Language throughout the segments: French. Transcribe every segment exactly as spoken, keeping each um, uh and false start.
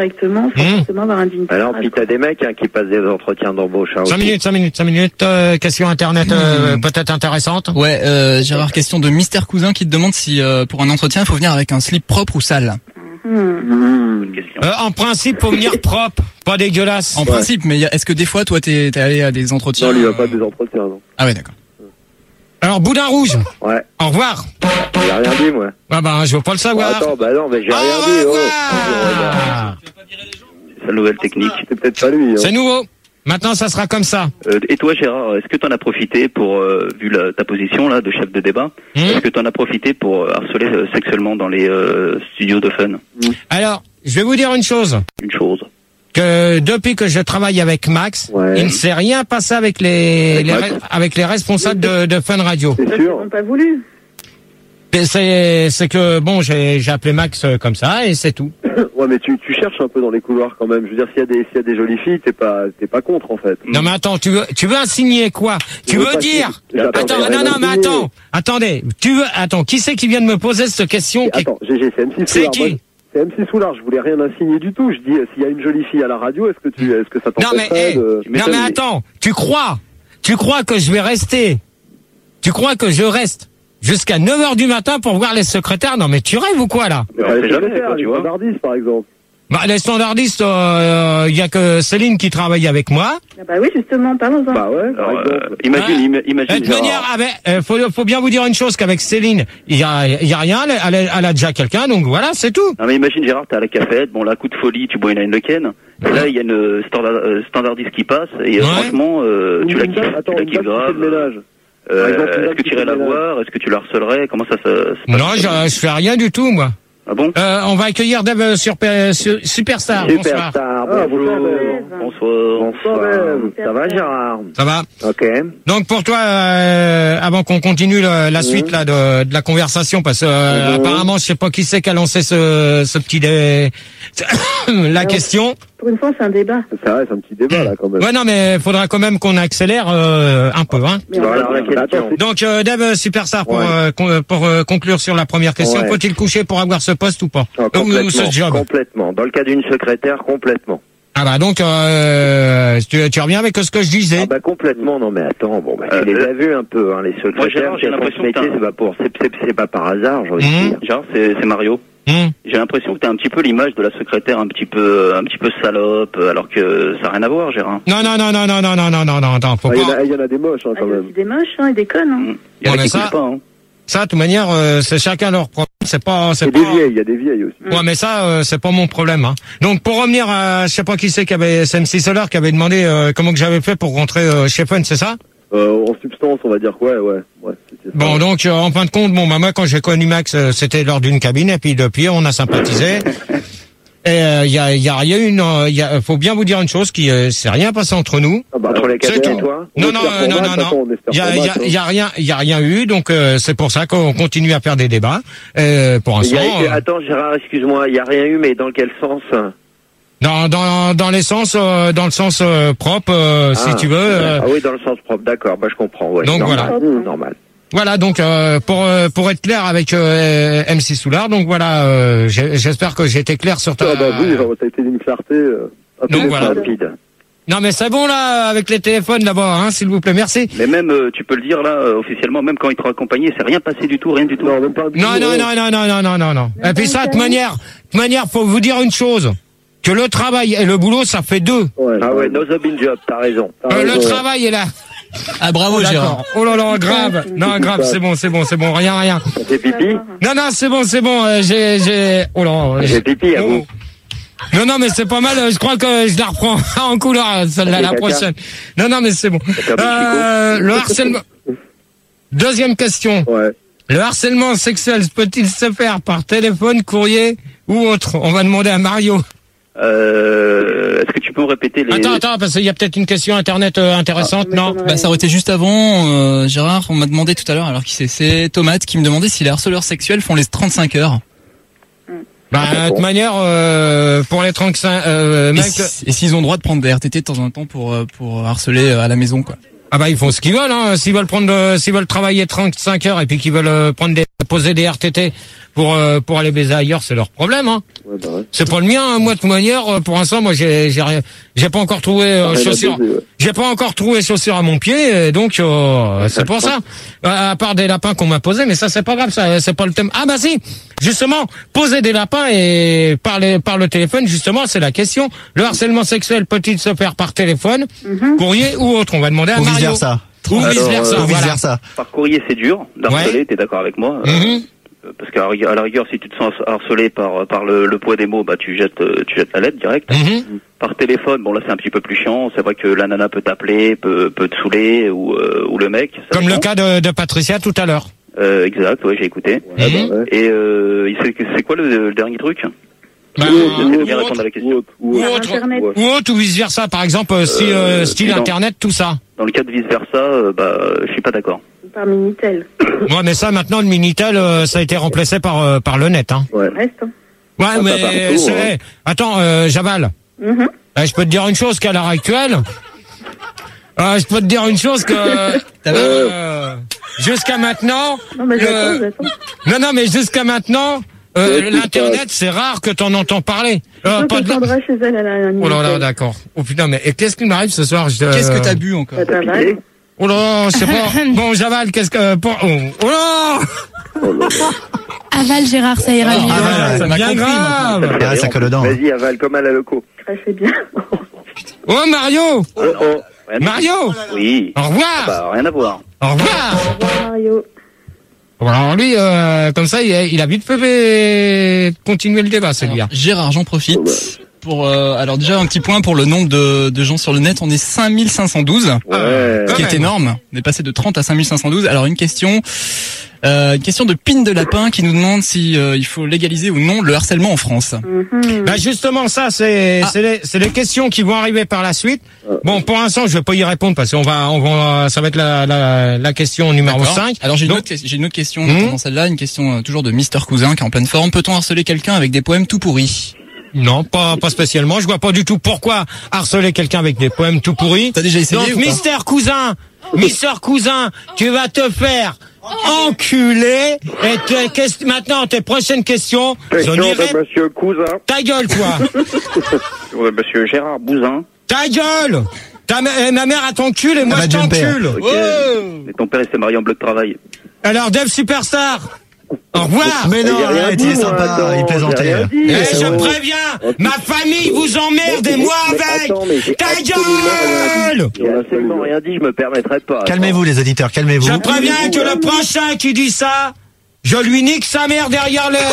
Directement, faut Mmh. forcément avoir un digne. Alors, puis t'as des mecs hein, qui passent des entretiens d'embauche. Hein, cinq aussi. minutes, cinq minutes, cinq minutes. Euh, question internet euh, peut-être intéressante. Ouais, euh, Gérard, question de Mister Cousin qui te demande si euh, pour un entretien il faut venir avec un slip propre ou sale. Mmh. Mmh. Euh, en principe, faut venir propre, pas dégueulasse. En principe, mais y a- est-ce que des fois toi t'es t'es allé à des entretiens? Non, lui, il va pas euh, des entretiens, non. Ah ouais, d'accord. Alors, Boudin Rouge, Ouais, au revoir. j'ai rien dit, moi. Ah bah, je veux pas le savoir. Attends, bah non, mais j'ai Au rien dit. Oh. revoir. C'est la nouvelle technique. C'est peut-être pas lui. Hein. C'est nouveau. Maintenant, ça sera comme ça. Euh, et toi, Gérard, est-ce que tu en as profité pour, euh, vu la, ta position là de chef de débat, Mmh. est-ce que tu en as profité pour euh, harceler euh, sexuellement dans les euh, studios de Fun? Alors, je vais vous dire une chose. Une chose. Que depuis que je travaille avec Max, Ouais. il ne s'est rien passé avec les, Avec les Max. re- avec les responsables de, de Fun Radio. C'est Parce qu'ils sûr. n'ont pas voulu. Et C'est c'est que bon, j'ai j'ai appelé Max euh, comme ça et c'est tout. Ouais, mais tu, tu cherches un peu dans les couloirs quand même. Je veux dire, s'il y a des, s'il y a des jolies filles, t'es pas, t'es pas contre, en fait. Non mais attends, tu veux tu veux insigner quoi? Tu Je veux veux pas dire? que- J'attends, Attends, j'ai non rien non mais insigné. attends, attendez. Tu veux attends, qui c'est qui vient de me poser cette question? qui- Attends, G G, c'est M six C'est Soulard. qui? Moi, c'est M six Soulard. Je voulais rien insigner du tout. Je dis, euh, s'il y a une jolie fille à la radio, est-ce que tu, est-ce que ça Non mais t'empêcherait hey, de... non mais attends, tu crois? Tu crois que je vais rester? Tu crois que je reste jusqu'à neuf heures du matin pour voir les secrétaires? Non mais tu rêves ou quoi là? Mais on fallait sait pas jamais, le faire, quoi, tu les vois. standardistes, par exemple. Bah, les standardistes, il euh, y a que Céline qui travaille avec moi. Ah bah oui, justement, parlons-en. Bah ouais, par Alors, exemple. euh, imagine, Hein ima- imagine. De toute Gérard. manière, avec, euh, faut, faut bien vous dire une chose qu'avec Céline, il y a, il y a rien, elle, elle, elle a déjà quelqu'un, donc voilà, c'est tout. Non mais imagine Gérard, t'es à la cafette, bon là coup de folie, tu bois une Heineken, et là il y a une euh, standard, euh, standardiste qui passe, et euh, Ouais. franchement, euh, tu Une la dame- kiffes, Attends, tu la une kiffes dame qui fait grave. le ménage. Euh, Par exemple, une est-ce dame que qui tu irais fait la le ménage. voir? Est-ce que tu la harcelerais? Comment ça se, se passe? Non, je, je fais rien du tout, moi. Ah bon? Euh, on va accueillir Dave sur, sur Superstar. Bonsoir. Superstar, Ah, bonjour. Bonsoir. Bonsoir. Bonsoir. Ça va, Gérard? Ça va? Ok. Donc pour toi, euh, avant qu'on continue le- la suite là de, de la conversation, parce que euh, Mhm. apparemment, je sais pas qui c'est qui a lancé ce, ce petit dé... la question. Pour une fois, c'est un débat. Ça reste un petit débat, là, quand même. Ouais, non, mais faudra quand même qu'on accélère euh, un peu, hein. Mais on Bon, va- alors, la question. Attends, Donc, euh, Dave Superstar, pour, Ouais. euh, con- pour euh, conclure sur la première question, Ouais. faut-il coucher pour avoir ce poste ou pas? Ah, Ou- ou ce complètement, job? complètement. Dans le cas d'une secrétaire, complètement. Ah bah donc, euh, tu, tu reviens avec ce que je disais. Ah bah complètement, non mais attends, bon bah Euh, tu les euh, as vus un peu, hein, les Moi, secrétaires, Gérard, j'ai qui font l'impression ce que métier, t'as- c'est pas pour, c'est, c'est, c'est pas par hasard, j'ai envie Mhm. de dire. Gérard, c'est c'est Mario. Hum. J'ai l'impression que t'as un petit peu l'image de la secrétaire un petit peu, un petit peu salope, alors que ça n'a rien à voir, Gérard. Non, non, non, non, non, non, non, non, non, non, attends, faut Ah, il y en pas. a- il y en a des moches, hein, Ah, quand il y a même. aussi des moches, hein, et des connes. Hein. Il y en Bon, a mais qui ça- couchent pas, hein. Ça, de toute manière, euh, c'est chacun leur problème. C'est pas, Il y c'est a pas. des vieilles, il y a des vieilles aussi. Ouais, mais ça, euh, c'est pas mon problème. Hein. Donc, pour revenir à, je sais pas qui c'est qui avait, c'est M six Solar qui avait demandé euh, comment que j'avais fait pour rentrer euh, chez Fun, c'est ça? Euh, en substance, on va dire que ouais, ouais. ouais c'était ça. Bon, donc, euh, en fin de compte, bon, bah, moi, quand j'ai connu Max, euh, c'était lors d'une cabine, et puis depuis, on a sympathisé. Et il euh, y a, y a rien une, euh, y a, faut bien vous dire une chose, qui euh, s'est rien passé entre nous. Ah bah, Entre les c'est cadets et tout. toi? On Non, non, espère euh, pour non, Max, non, attends, non. on espère Il y a, pour y Max, a, hein. y a rien, il y a rien eu, donc euh, c'est pour ça qu'on continue à faire des débats. Euh, pour Il y l'instant, a- euh, Attends Gérard, excuse-moi, il y a rien eu, mais dans quel sens? dans dans dans les sens, euh, dans le sens euh, propre, euh, si Ah. tu veux. euh, Ah oui, dans le sens propre, d'accord, bah je comprends, ouais. Donc, normal, voilà. normal. Voilà, donc euh, pour euh, pour être clair avec euh, M six Soulard, donc voilà, euh, j'ai- j'espère que j'ai été clair sur ta. Ah bah oui, ça a été d'une clarté. Euh, un peu Donc, voilà. Rapide. Non mais c'est bon là avec les téléphones là-bas, hein, s'il vous plaît, merci. Mais même, euh, tu peux le dire là, euh, officiellement, même quand il te raccompagnait, c'est rien passé du tout, rien du tout. Non, même pas un Non non non non non non non non non. Et puis ça, de toute manière, de toute manière, faut vous dire une chose, que le travail et le boulot, ça fait deux. Ouais, Ah ouais, no job in job, t'as raison. t'as Euh, le raison, ouais. travail est là. Ah bravo Gérard. D'accord. Oh là là, grave. Non, grave, c'est bon, c'est bon, c'est bon, rien, rien. Ça fait pipi? Non, non, c'est bon, c'est bon. euh, j'ai, j'ai. Oh là. Ça fait pipi à Oh. vous. Non, non, mais c'est pas mal. euh, Je crois que je la reprends en couleur celle-là Ça fait la caca. prochaine. Non, non, mais c'est bon. comme Euh, le harcèlement. Deuxième question. Ouais. Le harcèlement sexuel peut-il se faire par téléphone, courrier ou autre? On va demander à Mario. Euh, est-ce que tu peux me répéter les... Attends, attends, parce qu'il y a peut-être une question internet euh, intéressante, Ah, non? mais Bah ça aurait été juste avant, euh, Gérard, on m'a demandé tout à l'heure, alors qui c'est, c'est Tomate qui me demandait si les harceleurs sexuels font les trente-cinq heures. Bah, de toute manière, euh, pour les trente-cinq, euh, Et, mecs, si- et s'ils ont le droit de prendre des R T T de temps en temps pour euh, pour harceler euh, à la maison quoi. ah bah ils font ce qu'ils veulent, hein. S'ils veulent prendre, euh, s'ils veulent travailler trente-cinq heures et puis qu'ils veulent euh, prendre des, poser des R T T pour euh, pour aller baiser ailleurs, c'est leur problème. Hein. Ouais, bah ouais. C'est pas le mien. Hein. Moi, de toute manière, euh, pour l'instant, moi, j'ai j'ai rien, j'ai pas encore trouvé euh, Rien à chaussures. baiser, ouais. J'ai pas encore trouvé chaussures à mon pied, et donc euh, c'est pour ça. À part des lapins qu'on m'a posés, mais ça c'est pas grave, ça c'est pas le thème. Ah bah si, justement, poser des lapins et parler par le téléphone, justement, c'est la question. Le harcèlement sexuel peut-il se faire par téléphone, Mhm. courrier ou autre? On va demander à Ou vice Mario. versa. Ou Alors, vice versa. euh, Ou vice voilà. versa. Par courrier, c'est dur d'harceler, Ouais. t'es d'accord avec moi euh, Mhm. Parce qu'à la rigueur- à la rigueur, si tu te sens harcelé par par le, le poids des mots, bah tu jettes euh, tu jettes la lettre direct. Mhm. Par téléphone, bon là c'est un petit peu plus chiant. C'est vrai que la nana peut t'appeler, peut peut te saouler ou euh, ou le mec. ça Comme le dépend. cas de, de Patricia tout à l'heure. Euh, exact, ouais, j'ai écouté. Ouais, Mhm. bah ouais. Et euh, il sait que- c'est quoi le, le dernier truc? Bah, J'essaie de ou bien autre, répondre à la Ou question. autre, ou ou autre. autre, Internet. Ouais. ou autre, ou vice versa. Par exemple, euh, si, euh, Euh, style non. internet, tout ça. Dans le cas de vice versa, euh, bah je suis pas d'accord. Par Minitel. Ouais, mais ça, maintenant, le Minitel, euh, ça a été remplacé par euh, par le net. Hein. Ouais. Reste. Hein. Ouais, pas mais partout, c'est... hein. Attends, euh, Javal, Mhm. euh, je peux te dire une chose qu'à l'heure actuelle, euh, je peux te dire une chose que euh, jusqu'à maintenant, Non, mais j'attends, le- j'attends. non, non, mais jusqu'à maintenant, euh, Ouais, l'internet, c'est rare que t'en entends parler. Euh, Je pas de... t'entendrai chez elle à la Oh là là, Minitel. d'accord. Oh putain, mais et qu'est-ce qui m'arrive ce soir? Je- Qu'est-ce que t'as bu encore? Ça t'avale. Oh là, je sais pas. Bon, Javal, qu'est-ce que... pour- Oh, oh là, Aval Gérard, ça ira mieux. Ah, c'est m'a bien compris, grave. Ah, ça colle aux dents. Vas-y, avale comme à la loco. Crachez bien. Oh Mario, Oh, oh. Rien à- Mario, Oui. au revoir, Bah rien à voir. au revoir. Au revoir, Mario. Bon, alors lui, euh, comme ça, il a, il a vite fait continuer le débat, celui-là. Alors, Gérard, j'en profite pour euh, alors déjà un petit point pour le nombre de, de gens sur le net. On est cinq mille cinq cent douze, Ouais. Quand qui est même. énorme. On est passé de trente à cinq mille cinq cent douze. Alors une question, euh, une question de Pine de Lapin qui nous demande si euh, il faut légaliser ou non le harcèlement en France. Mhm. Bah justement, ça, c'est Ah. c'est les, c'est les questions qui vont arriver par la suite. Bon, pour l'instant, je vais pas y répondre parce qu'on va, on va, ça va être la, la, la question numéro D'accord. cinq. Alors j'ai une, Donc- autre, ques- j'ai une autre question Mhm. dans celle-là, une question euh, toujours de Mister Cousin qui est en pleine forme. Peut-on harceler quelqu'un avec des poèmes tout pourris? Non, pas, pas spécialement. Je vois pas du tout pourquoi harceler quelqu'un avec des poèmes tout pourris. T'as déjà essayé Donc, ou pas Mister Cousin, Mister Cousin, tu vas te faire enculer. Et te- qu'est-ce- maintenant, tes prochaines questions, je Question n'irai- de monsieur Cousin. Ta gueule, toi. Ouais, monsieur Gérard Bouzin. Ta gueule. Ta, ma eh, ma mère a t'encule et moi Elle je va jumper. t'encule. Ok. Et ton père il s'est marié en bloc de travail. Alors, Dev Superstar, au revoir. Mais non, Il y a rien arrête, dit, il est moi, sympa, attends, il j'ai plaisantait. rien dit, Eh, euh, je oh. préviens, Oh, ma famille vous emmerde et Mais- moi mais avec. attends, mais j'ai Ta absolument rien gueule. dit. J'ai absolument rien dit, je me permettrai pas. Calmez-vous les auditeurs, calmez-vous. Je préviens que le prochain qui dit ça, je lui nique sa mère derrière le...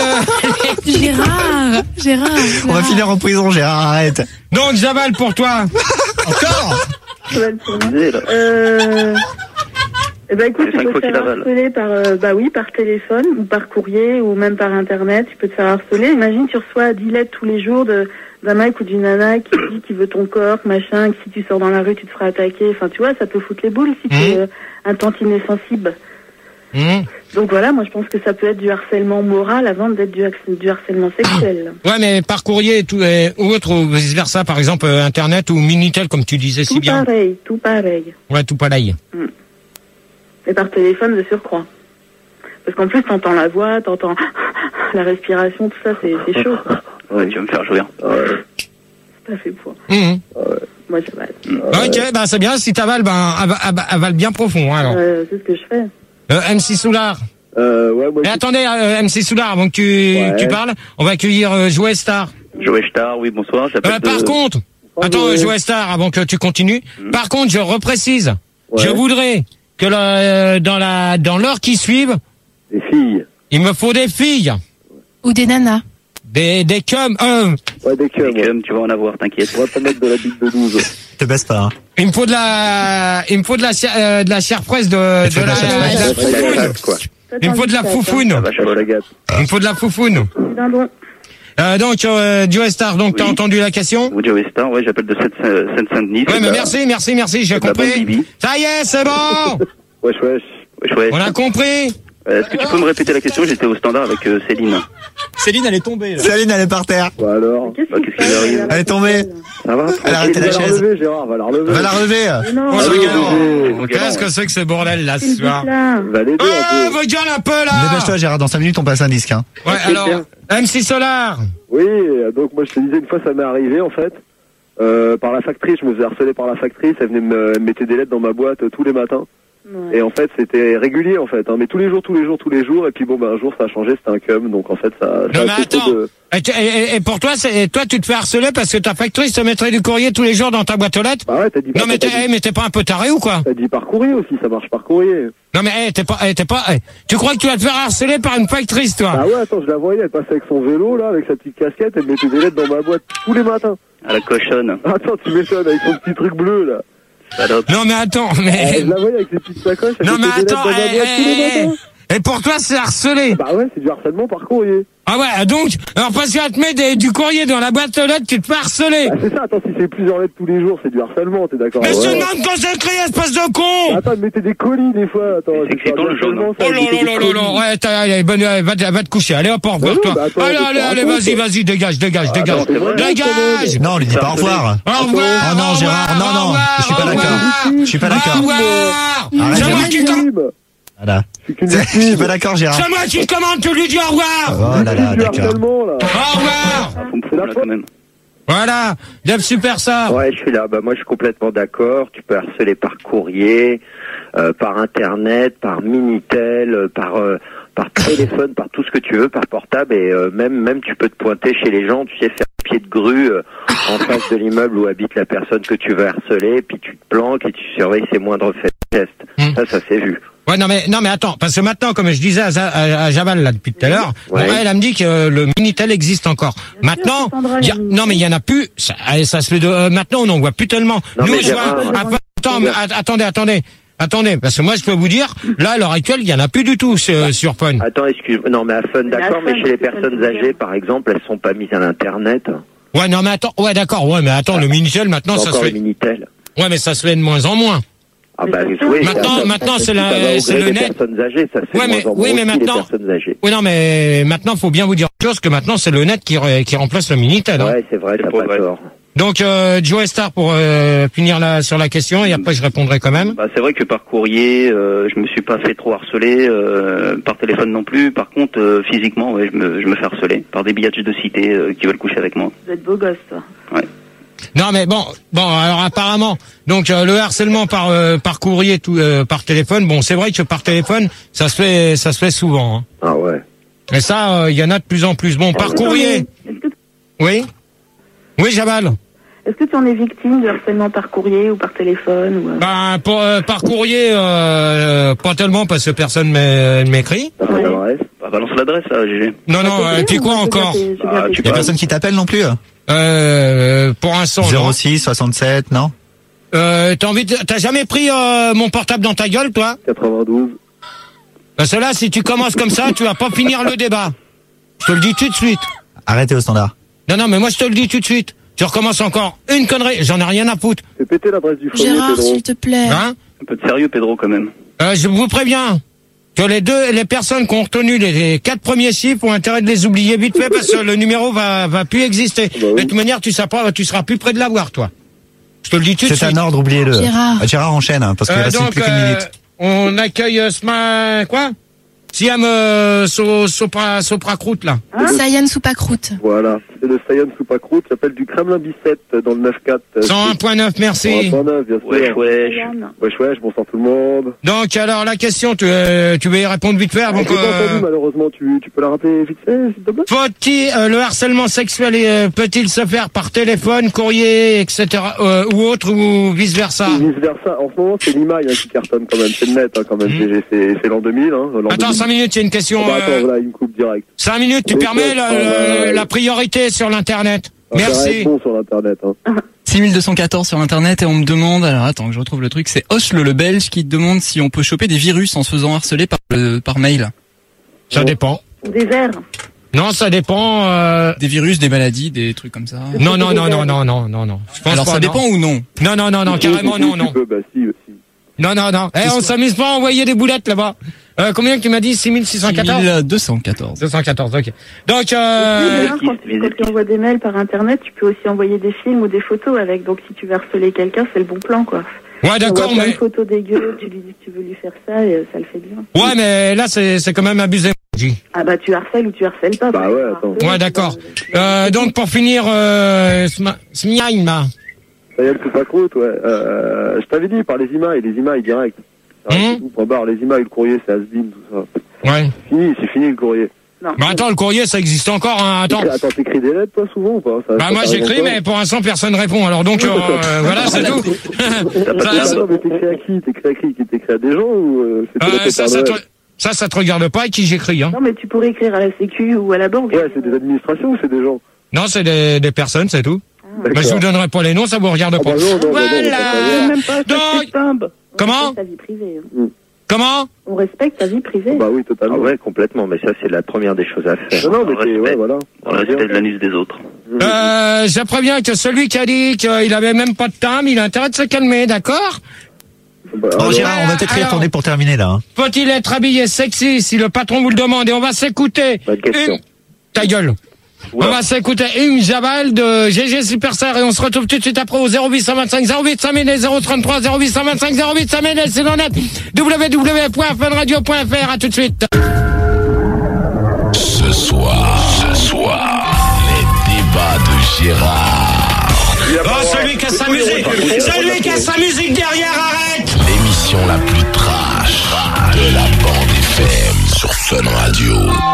Gérard, Gérard. On va finir en prison, Gérard, arrête. Donc, Javal, pour toi. Encore Ça va le tourner. Disais, là. Euh... Eh ben écoute, C'est tu cinq peux fois te qu'il faire avale. harceler par, euh, bah oui, par téléphone ou par courrier ou même par internet. Tu peux te faire harceler. Imagine, tu reçois dix lettres tous les jours de d'un mec ou d'une nana qui dit qu'il veut ton corps, machin, que si tu sors dans la rue, tu te feras attaquer. Enfin, tu vois, ça peut foutre les boules si tu es Mhm. euh, un tantinet sensible. Mmh. Donc voilà, moi je pense que ça peut être du harcèlement moral avant d'être du, hac- du harcèlement sexuel. Ouais, mais par courrier et tout, et, ou autre, ou vice versa, par exemple, euh, Internet ou Minitel, comme tu disais si Tout bien. pareil, tout pareil. Ouais, tout pareil. Et par téléphone de surcroît. Parce qu'en plus, t'entends la voix, t'entends la respiration, tout ça, c'est c'est chaud. quoi. Ouais, tu vas me faire jouer. Ça fait poids. Mmh. Moi, ça va. Ok, bah c'est bien, si t'avales, ben ava- ava- avale bien profond, hein, alors. Euh, c'est ce que je fais. Euh, M C Soulard. Euh, ouais, moi, Mais je- attendez, euh, M C Soulard, avant que tu, Ouais. tu parles, on va accueillir euh, Joe Star. Joël Star, oui, bonsoir. J'appelle Euh, de- par contre, attends, ouais. euh, Joe Star, avant que tu continues. Par contre, je reprécise, Ouais. je voudrais que la- euh, dans la dans l'heure qui suive, Des filles. il me faut des filles, Ou des nanas. des des cum, euh, Ouais, des cums. Avec, ouais. euh, tu vas en avoir, t'inquiète. On va pas mettre de la bite de douze. Te baisse pas, hein. il me faut de la, il me faut de la chair- euh, de la chair fraîche de, de, faut de la, la chair de la fraîche. Ouais, foufoune. la chatte, quoi. Il me faut de la foufoune. La vache Ouais, folle. la gâte. Il me faut de la foufoune. Dindon. Euh, donc, euh, Joe Star, donc t'as Oui. entendu la question? Ou Joël Star, ouais, j'appelle de Seine- Seine-Saint-Denis. Ouais, c'est mais la- merci, merci, merci, j'ai c'est la bonne compris. Bibi. Ça y est, c'est bon. Wesh, wesh. Wesh, wesh. On a compris. Euh, Est-ce que tu peux me répéter la question? J'étais au standard avec euh, Céline. Céline, elle est tombée. Là. Céline, elle est par terre. Bah alors. Qu'est-ce Bah, qui qu'est-ce se qui lui passe arrive Elle est tombée. Ça va? Elle a arrêté la Va la chaise. relever, Gérard, va la relever. Va la relever. Mais non, On Ah se oui, regarde. oui, oui. Qu'est-ce que c'est que ce bordel là ce c'est soir? là. Va l'aider Ah, un peu. va gueule un peu là. Dépêche-toi, Gérard. Dans cinq minutes, on passe un disque, hein. Ouais, alors, M six Solar. Oui, donc moi je te disais, une fois ça m'est arrivé en fait. Euh, par la factrice, je me faisais harceler par la factrice, elle venait me elle mettait des lettres dans ma boîte euh, tous les matins. Ouais. Et en fait c'était régulier en fait, hein, mais tous les jours, tous les jours, tous les jours, et puis bon ben un jour ça a changé, c'était un cum, donc en fait ça... ça Non a mais fait trop attends, de- et, tu- et- et pour toi, c'est, toi tu te fais harceler parce que ta factrice te mettrait du courrier tous les jours dans ta boîte aux lettres? Bah ouais, t'as dit, Non mais t'as t'es, dit, eh, mais t'es pas un peu taré ou quoi? t'as dit par courrier aussi, ça marche par courrier. Non mais eh, t'es pas, eh, t'es pas, eh, tu crois que tu vas te faire harceler par une factrice toi? Ah ouais, attends, je la voyais, elle passait avec son vélo là, avec sa petite casquette, elle mettait des lettres dans ma boîte tous les matins. À la cochonne. Attends, tu m'étonnes, avec son petit truc bleu là. Salope. Non mais attends, Euh, mais, je la voyais avec ses petites sacoches, elle non mais mettait des lettres attends, dans ma eh, boîte tous les eh, matins. eh, et pour toi c'est harcelé? Bah ouais, c'est du harcèlement par courrier. Ah ouais, donc, alors parce qu'elle te met des- du courrier dans la boîte aux lettres, tu te fais harceler. Ah c'est ça, attends, si c'est plusieurs lettres tous les jours, c'est du harcèlement, t'es d'accord? Mais Ouais. je te demande quand c'est écrit, espèce de con! Attends, elle mettait des colis des fois, attends. C'est écrit dans le jaune. Oh là là là là là, ouais, t'as, allez, bonne, euh, va, te- va te coucher, allez hop, au revoir, Bah oui, toi. bah attends, allez, c'est allez, pas allez, raconte, vas-y, quoi. vas-y, dégage, dégage, dégage. non, c'est vrai, Dégage! Non, on lui dit pas au revoir. Au revoir! Oh non, au Gérard, revoir, non, non, au revoir, je suis pas au d'accord. revoir. Je suis pas Au d'accord. revoir! Arrête, C'est moi Gérard. qui commande, Voilà. Je suis qu'une Je suis victime. pas d'accord, Gérard. c'est moi qui commande, tu lui dis au revoir! Oh là là, C'est du d'accord. harcèlement, là. Au revoir! Ah, faut me foutre là quand même. Voilà, Deb Super ça. Ouais, je suis là. Bah, moi, je suis complètement d'accord. Tu peux harceler par courrier, euh, par internet, par minitel, euh, par euh, par téléphone, par tout ce que tu veux, par portable, et euh, même même tu peux te pointer chez les gens. Tu sais, faire pied de grue euh, en face de l'immeuble où habite la personne que tu veux harceler, puis tu te planques et tu surveilles ses moindres faits et gestes. Hmm. Ça, ça s'est vu. Ouais, non mais non mais attends, parce que maintenant, comme je disais à, Za- à, à Javal là depuis tout à l'heure, Ouais. bon, elle, elle me dit que euh, le Minitel existe encore. Bien Maintenant, sûr, Sandra, il y a- le Minitel. non mais il y en a plus. Ça, allez, ça se fait de, euh, maintenant on n'en voit plus tellement. Non, Nous, mais je vois, Gérard, ah, pas- attends, mais, att- attendez, attendez, attendez, parce que moi je peux vous dire, là à l'heure actuelle, il y en a plus du tout sur, sur Fun. Attends, excuse. Non, mais à Fun, Mais à d'accord, Fun, mais chez les c'est Fun personnes Super. âgées, par exemple, elles sont pas mises à l'internet. Ouais, non mais attends, ouais d'accord, ouais mais attends, le Minitel maintenant C'est ça se encore fait, le minitel. ouais mais ça se fait de moins en moins. Ah bah Mais oui. Maintenant, ça- maintenant c'est ça va la, au c'est gré le des net. personnes âgées, ça se fait Ouais, de mais- moins en moins oui, mais aussi, maintenant- les personnes âgées. Oui non mais maintenant faut bien vous dire autre chose que maintenant c'est le net qui re- qui remplace le Minitel. Hein. Ouais, c'est vrai, C'est t'as pas pas vrai. tort. Donc euh, Joe Star pour euh, finir la, sur la question et après je répondrai quand même. Bah, c'est vrai que par courrier, euh, je me suis pas fait trop harceler, euh, par téléphone non plus. Par contre, euh, physiquement, ouais, je me, je me fais harceler par des billets de cité euh, qui veulent coucher avec moi. Vous êtes beau gosse, toi. Non mais bon, bon alors apparemment, donc euh, le harcèlement par euh, par courrier, tout, euh, par téléphone, bon c'est vrai que par téléphone ça se fait ça se fait souvent. Hein. Ah ouais. Et ça, il y en a de plus en plus. Bon par courrier, Est-ce que, oui, oui Jabal. est-ce que tu en es victime de harcèlement par courrier ou par téléphone ou... euh, Ben pour, euh, par courrier, euh, pas tellement parce que personne m'é- m'écrit. T'as Ouais. pas d'adresse. Bah, balance l'adresse, là, G G. Non non, Ah, et c'est puis bien, quoi moi, j'ai encore bien fait- j'ai bien Ah, fait tu ça. Y a personne qui t'appelle non plus? euh, Pour l'instant, non. zéro six soixante-sept, non? Euh, t'as envie de- t'as jamais pris euh, mon portable dans ta gueule, toi? quatre-vingt-douze. Parce que là, si tu commences comme ça, tu vas pas finir le débat. Je te le dis tout de suite. Arrêtez au standard. Non, non, mais moi, je te le dis tout de suite. Tu recommences encore une connerie, j'en ai rien à foutre. Fais péter l'adresse du foyer, Gérard, Pedro. s'il te plaît. Hein? Un peu de sérieux, Pedro, quand même. Euh, je vous préviens que les deux, les personnes qui ont retenu les, les quatre premiers chiffres ont intérêt de les oublier vite fait parce que le numéro va, va plus exister. Bah oui. De toute manière, tu seras pas, tu seras plus près de l'avoir, toi. Je te le dis tout de C'est suite. un ordre, oubliez-le. Gérard. Ah, Gérard enchaîne, hein, parce qu'il Euh, reste donc, plus qu'une euh, minute. on accueille euh, ce ma... quoi? Siam euh, so, Sopra, Sopra Croûte, là. Sayan Soupacroute. Voilà. C'est le Saiyan Soupacroute, s'appelle du Kremlin Bicêtre dans le neuf quatre. cent un point neuf, merci. cent un point neuf, bien sûr. Wesh, wesh. Yann. Wesh, wesh, bonsoir tout le monde. Donc, alors, la question, tu, euh, tu veux y répondre vite fait avant Ah, que... j'ai pas entendu, malheureusement, tu, tu peux la rappeler vite fait, s'il te plaît? Faut-il, euh, le harcèlement sexuel euh, peut-il se faire par téléphone, courrier, et cetera, euh, ou autre, ou vice-versa? Vice versa. En ce moment, c'est l'Imail hein, qui cartonne quand même. C'est le net hein, quand même. Mhm. G G, C'est c'est l'an deux mille. Hein, l'an Attends, deux mille. cinq minutes, il y a une question... Ah bah, attends, euh, voilà, il me coupe direct. cinq minutes, tu Oui, permets oui, la, ouais, ouais, ouais. la priorité sur l'Internet. Ah, ça Merci. répond sur l'internet. Hein. six mille deux cent quatorze sur internet et on me demande, alors attends que je retrouve le truc, c'est Osle le Belge qui demande si on peut choper des virus en se faisant harceler par, le, par mail. Ça dépend. Des airs. Non, ça dépend... euh, Des virus, des maladies, des trucs comme ça. Non, non, non, non, non, non, non, non. Je pense Alors pas, ça non. dépend ou non? Non, non, non, non, Si, carrément si, non, si, non. Tu peux, bah si, si. Non, non, non. Eh, on s'amuse pas à envoyer des boulettes là-bas. Euh, combien tu m'as dit? six mille six cent quatorze? six mille deux cent quatorze. deux cent quatorze, ok. Donc, Et puis, euh, Gérard, quand, tu, quand tu envoies des mails par internet, tu peux aussi envoyer des films ou des photos avec. Donc si tu veux harceler quelqu'un, c'est le bon plan, quoi. ouais, Tu d'accord, envoies plein mais, de photos dégueu, tu lui dis que tu veux lui faire ça et euh, ça le fait bien. ouais, mais là, c'est, c'est quand même abusé. J. Ah bah tu harcèles ou tu harcèles pas. Bah parce que ouais, tu attends. harcèles, Ouais, d'accord. tu vas- Euh, donc, pour finir, euh, Sma- Smiaïma. Ça y est, c'est pas croûte, ouais. Euh, je t'avais dit, par les emails, les emails direct. Hum. Point barre, les emails, le courrier, c'est Asbin, tout ça. Ouais. C'est fini, c'est fini le courrier. Non. Bah, attends, le courrier, ça existe encore, hein, attends. T'écris- Attends, t'écris des lettres, toi, souvent, ou pas? Ça- Bah, ça moi, t'arrive j'écris, encore mais pour l'instant, personne répond. Alors, donc, euh, euh, voilà, c'est tout. Ah, ça, non, mais t'écris à qui? T'écris à qui? T'écris à des gens ou euh, c'est euh, peut-être ça, Père ça, te, Noël? ça, ça te regarde pas à qui j'écris, hein. Non mais tu pourrais écrire à la Sécu ou à la banque. Ouais, c'est des administrations ou c'est des gens? Non, c'est des, des personnes, c'est tout. Ah. Bah, je vous donnerai pas les noms, ça vous regarde Ah pas. bah non, non, non, non, Voilà. non, non, non. Même pas, ça Donc- se timbre. Comment On respecte ta vie privée. hein. Comment? On respecte ta vie privée. Bah oui, Ah totalement. ouais, complètement, mais ça c'est la première des choses à faire. Non, non, mais Dans le c'est, ouais, respect. voilà. Dans le respect de l'anus des autres. Euh, je préviens que celui qui a dit qu'il avait même pas de time, il a intérêt de se calmer, d'accord? Bah, Bon, alors, Gérard, on va peut-être y alors- retourner pour terminer, là. hein. Faut-il être habillé sexy si le patron vous le demande? Et on va s'écouter Bonne question. une... Ta gueule. On va s'écouter une Jabal de G G Superstar et on se retrouve tout de suite après au zéro huit cent vingt-cinq zéro huit cinq mille zéro trente-trois zéro huit cent vingt-cinq zéro huit cinq mille c'est dans net w w w point fun radio point f r. À tout de suite. Ce soir, ce soir, les débats de Gérard. Oh, celui qui a sa musique, celui qui a sa musique derrière, arrête. L'émission la plus trash de la bande F M sur Fun Radio.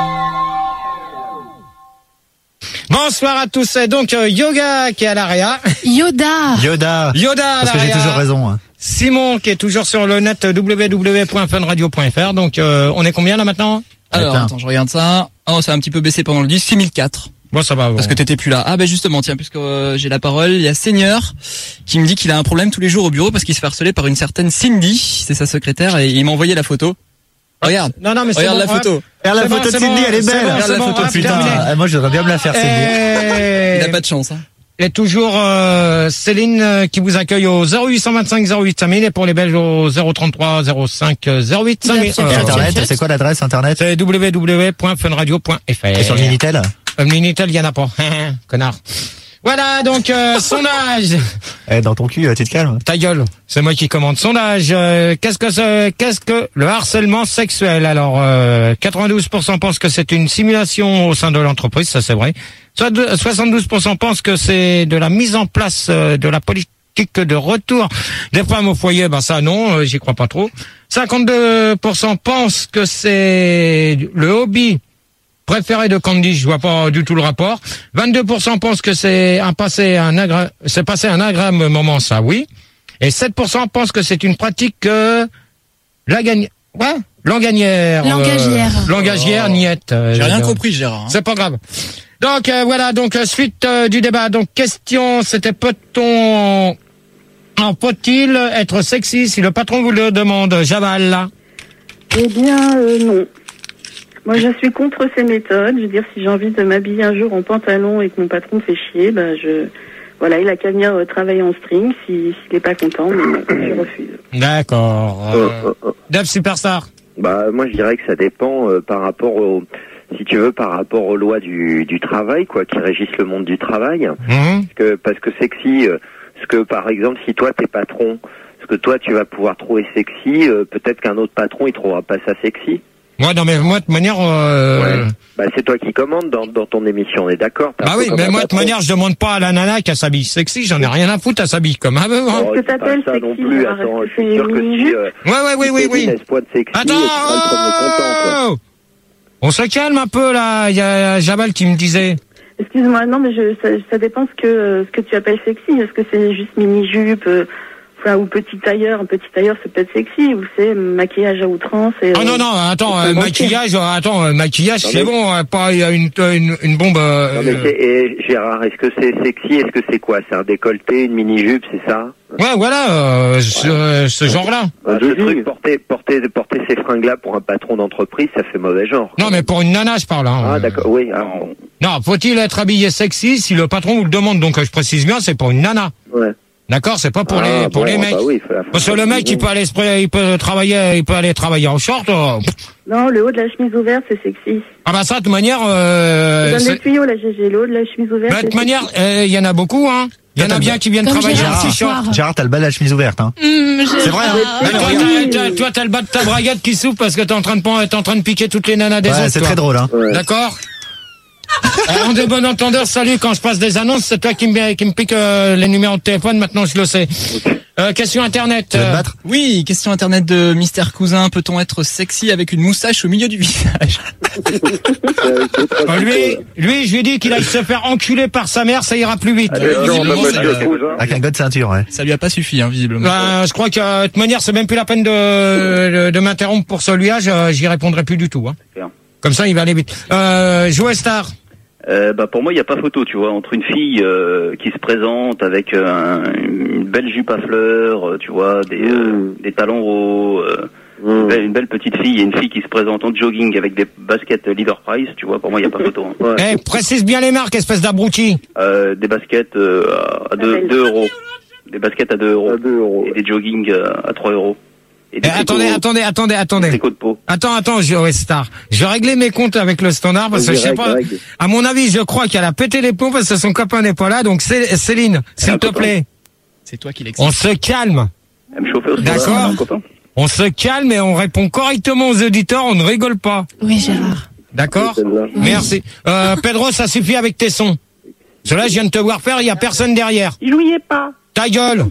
Bonsoir à tous. Et donc euh, Yoga qui est à l'Aria. Yoda. Yoda. Yoda à Parce que j'ai l'Aria. toujours raison. hein. Simon qui est toujours sur le net w w w point fun radio point f r. Donc euh, on est combien là maintenant? Alors, Attends. attends, je regarde ça. Oh, ça a un petit peu baissé pendant le disque. six mille quatre. Bon, ça va. Bon. Parce que t'étais plus là. Ah, ben justement, tiens, puisque euh, j'ai la parole, il y a Seigneur qui me dit qu'il a un problème tous les jours au bureau parce qu'il se fait harceler par une certaine Cindy, c'est sa secrétaire, et il m'a envoyé la photo. Regarde. Non, non, mais c'est Regarde bon, la photo. Regarde la C'est photo bon, de c'est Cindy, bon, elle est c'est belle. bon, Regarde c'est la bon, photo, hop, putain. terminé. Ah, moi, je voudrais bien me la faire, Cindy. Et... Il a pas de chance, hein. Et toujours euh, Céline euh, qui vous accueille au zéro huit cent vingt-cinq zéro huit cinq mille et pour les Belges au zéro trente-trois zéro cinq zéro huit cinq mille. Bien, Et bien, Euh, bien. Internet, c'est quoi l'adresse Internet? C'est w w w point fun radio point f r. Et sur le Minitel? Euh, Minitel, il y en a pas. Connard. Voilà, donc, euh, sondage. Eh, dans ton cul, euh, tu te calmes. Ta gueule, c'est moi qui commande. Sondage, euh, qu'est-ce que c'est, qu'est-ce que le harcèlement sexuel? Alors, euh, quatre-vingt-douze pour cent pensent que c'est une simulation au sein de l'entreprise, ça c'est vrai. Soit de- soixante-douze pour cent pensent que c'est de la mise en place euh, de la politique de retour des femmes au foyer. Ben ça non, euh, j'y crois pas trop. cinquante-deux pour cent pensent que c'est le hobby préféré de Candy, je vois pas du tout le rapport. vingt-deux pour cent pensent que c'est un passé un agra... c'est passé un agréable moment, ça oui. Et sept pour cent pensent que c'est une pratique que la gagne ouais, langagière. Langagière. Euh, langagière, niette. euh, J'ai rien donc, compris, Gérard. hein. C'est pas grave. Donc euh, voilà, donc euh, suite euh, du débat. Donc question, c'était peut-on en faut-il être sexy si le patron vous le demande, Javal là? Eh bien, euh, non. Moi, je suis contre ces méthodes. Je veux dire, si j'ai envie de m'habiller un jour en pantalon et que mon patron me fait chier, bah, je, voilà, il a qu'à venir euh, travailler en string si, s'il n'est pas content, mais non, je refuse. D'accord. Euh, Euh, euh, euh, Dev Superstar. Bah moi je dirais que ça dépend euh, par rapport au, si tu veux, par rapport aux lois du, du travail, quoi, qui régissent le monde du travail. Mhm. Parce que, parce que sexy, euh, parce que par exemple, si toi t'es patron, ce que toi tu vas pouvoir trouver sexy, euh, peut-être qu'un autre patron il trouvera pas ça sexy. Ouais, non, mais moi, de manière, euh... Ouais. Bah c'est toi qui commandes dans, dans ton émission, on est d'accord? T'as bah un peu oui, comme mais un moi, de patron. manière, je demande pas à la nana qu'elle s'habille sexy, j'en ai rien à foutre, elle s'habille comme elle veut, hein. Oh, Est-ce que c'est pas t'appelles ça sexy, non plus, Gérard? attends, Est-ce je que suis c'est sûr que une si, minute euh, Ouais, ouais, oui, oui, si oui. Kevin a ce point de sexy, Attends, tu seras le premier content, quoi. oh on se calme un peu, là, il y a Jabal qui me disait. Excuse-moi, non, mais je, ça, ça dépend ce que, euh, ce que tu appelles sexy. Est-ce que c'est juste mini-jupe, euh, enfin, ou petit tailleur? Un petit tailleur, c'est peut-être sexy, ou c'est maquillage à outrance et, Ah euh, non, non, attends, c'est euh, pas maquillage, euh, attends, euh, maquillage, Non, c'est mais- bon, euh, pas, il y a une, une, une bombe, euh, Non mais c'est, et Gérard, est-ce que c'est sexy? Est-ce que c'est quoi? C'est un décolleté, une mini-jupe, c'est ça? ouais, voilà, euh, ce, euh, ce genre-là. Bah, Un ce jogging. truc, porter, porter, porter ces fringues-là pour un patron d'entreprise, ça fait mauvais genre. Non, mais pour une nana, je parle, hein. Ah d'accord, oui. Alors, Non, faut-il être habillé sexy si le patron vous le demande? Donc, euh, je précise bien, c'est pour une nana. ouais. D'accord, c'est pas pour Ah, les pour bon, les mecs. bah oui, faut la- Parce que le mec, il peut aller se pré- il peut travailler, il peut aller travailler en short. euh. Non, le haut de la chemise ouverte, c'est sexy. Ah bah ça, de toute manière, euh, Je donne c'est- des tuyaux, là, G G. Le haut de la chemise ouverte. bah, de c'est toute manière, il y en a beaucoup, hein. Il y en a bien qui viennent Comme travailler Gérard en ce t-shirt. soir. Gérard, t'as le bas de la chemise ouverte, hein. Hum, C'est vrai, hein. Bah, toi, t'as- t'as- toi, t'as le bas de ta braguette qui s'ouvre parce que t'es en train de pen- t'es en train de piquer toutes les nanas des Ouais, autres. c'est toi. très drôle, hein. Ouais. D'accord. Alors, de bon entendeur, salut, quand je passe des annonces, c'est toi qui me, qui me pique euh, les numéros de téléphone, maintenant je le sais. Euh, question internet. Tu vas te euh, battre? Oui, question internet de Mister Cousin. Peut-on être sexy avec une moustache au milieu du visage? euh, lui, lui, je lui ai dit qu'il aille se faire enculer par sa mère, ça ira plus vite. Question de visiblement, ça, Monsieur euh, Cousin. Avec un gars de ceinture, ouais. Ça lui a pas suffi, hein, visiblement. Bah, je crois que euh, de toute manière, c'est même plus la peine de, de, de m'interrompre pour celui-là, je- j'y répondrai plus du tout. Hein. Clair. Comme ça, il va aller vite. Euh, Joe Star. Euh, bah pour moi il n'y a pas photo, tu vois, entre une fille euh, qui se présente avec euh, un- une belle jupe à fleurs, euh, tu vois, des, euh, des talons hauts, euh, une, belle, une belle petite fille et une fille qui se présente en jogging avec des baskets Leader Price, tu vois, pour moi il n'y a pas photo. Hein. Ouais. Eh, précise bien les marques, espèce d'abruti. Euh, des baskets euh, à deux euros, des baskets à deux euros À deux euros. et des jogging euh, à trois euros. Et Eh, des attendez, tricots- attendez, attendez, des attendez. tricots de peau. Attends, attends, Joe Star. Je vais régler mes comptes avec le standard parce que je sais Règle, pas. règle. À mon avis, je crois qu'elle a pété les plombs parce que son copain n'est pas là. Donc, Cé- Céline, s'il un te copain. plaît, C'est toi qui l'excites. on se calme. Elle me chauffait au D'accord. standard, un copain. On se calme et on répond correctement aux auditeurs. On ne rigole pas. Oui, Gérard. D'accord? Celle-là. Merci. Euh, Pedro, ça suffit avec tes sons. Cela, je viens de te voir faire, il y a personne derrière. Il jouiez pas. Ta gueule.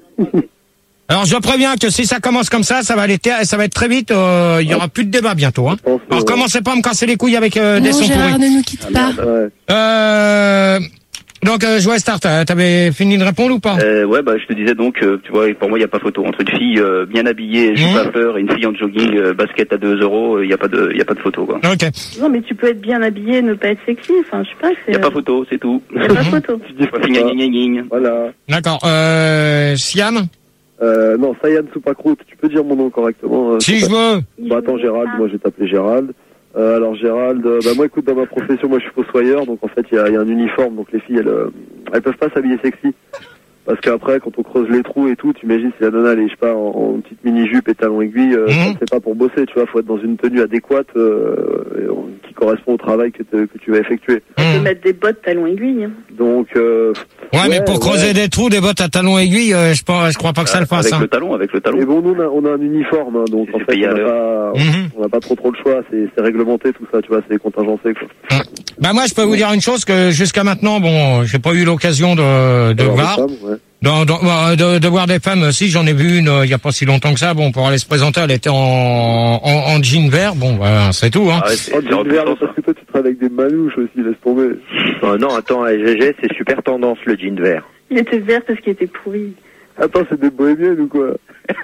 Alors, je préviens que si ça commence comme ça, ça va aller, ter- ça va être très vite, euh, il y aura plus de débat bientôt, hein. pense que, Alors, ouais. commencez pas à me casser les couilles avec euh, des Non, sons Gérard, pourris. ne nous quitte pas. Ouais. Euh, donc, euh, Joël Star, t'as- t'avais fini de répondre ou pas? Euh, ouais, bah je te disais donc, euh, tu vois, pour moi il n'y a pas photo entre une fille euh, bien habillée, jupe Mmh. à fleurs, et une fille en jogging, euh, basket à deux euros, il n'y a pas de, il y a pas de photo quoi. Ok. Non, mais tu peux être bien habillé et ne pas être sexy. Enfin, je sais pas, Il c'est. n'y a pas photo, c'est tout. Il y a pas photo. Tu dis Pas fini, gna, gna, gna, gna. Voilà. D'accord. Euh, Siam? Euh, non, Sayan Soupacroute, tu peux dire mon nom correctement. euh, Si je veux. Bah attends Gérald, moi je vais t'appeler Gérald. Euh, alors Gérald, euh, bah moi écoute, dans ma profession, moi je suis fossoyeur, donc en fait il y a, il y a un uniforme, donc les filles elles, euh, elles peuvent pas s'habiller sexy. Parce qu'après quand on creuse les trous et tout, tu imagines si la nana elle est, je sais pas, en, en petite mini-jupe et talons aiguilles, euh, Mhm. c'est pas pour bosser, tu vois, faut être dans une tenue adéquate euh, et, euh, qui correspond au travail que, te- que tu vas effectuer. Tu peux Mmh. mettre des bottes talons aiguilles. hein. Donc euh, Ouais, mais Ouais, pour creuser ouais. des trous, des bottes à talons aiguilles, euh, je, pense, je crois pas que ça le fasse. Avec Hein. le talon, avec le et talon. bon nous on a, on a un uniforme, hein, donc C'est en fait payé on à n'a l'heure. pas, Mhm. on n'a pas trop trop le choix, c'est c'est réglementé tout ça, tu vois, c'est contingencé quoi. Bah moi, je peux vous dire une chose que jusqu'à maintenant, bon, j'ai pas eu l'occasion de, de Alors, voir. les femmes, ouais. Dans, dans- euh, de, de voir des femmes, si j'en ai vu une euh, il y a pas si longtemps que ça. Bon, pour aller se présenter, elle était en, en, en jean vert. Bon, voilà, c'est tout. Hein. Ah ouais, c'est Oh, c'est du vert, repoussant, ça. parce que toi tu travailles avec des manouches aussi, laisse tomber. Euh, non, attends, à G G, c'est super tendance le jean vert. Il était vert parce qu'il était pourri. Attends, c'est des bohémiennes ou quoi?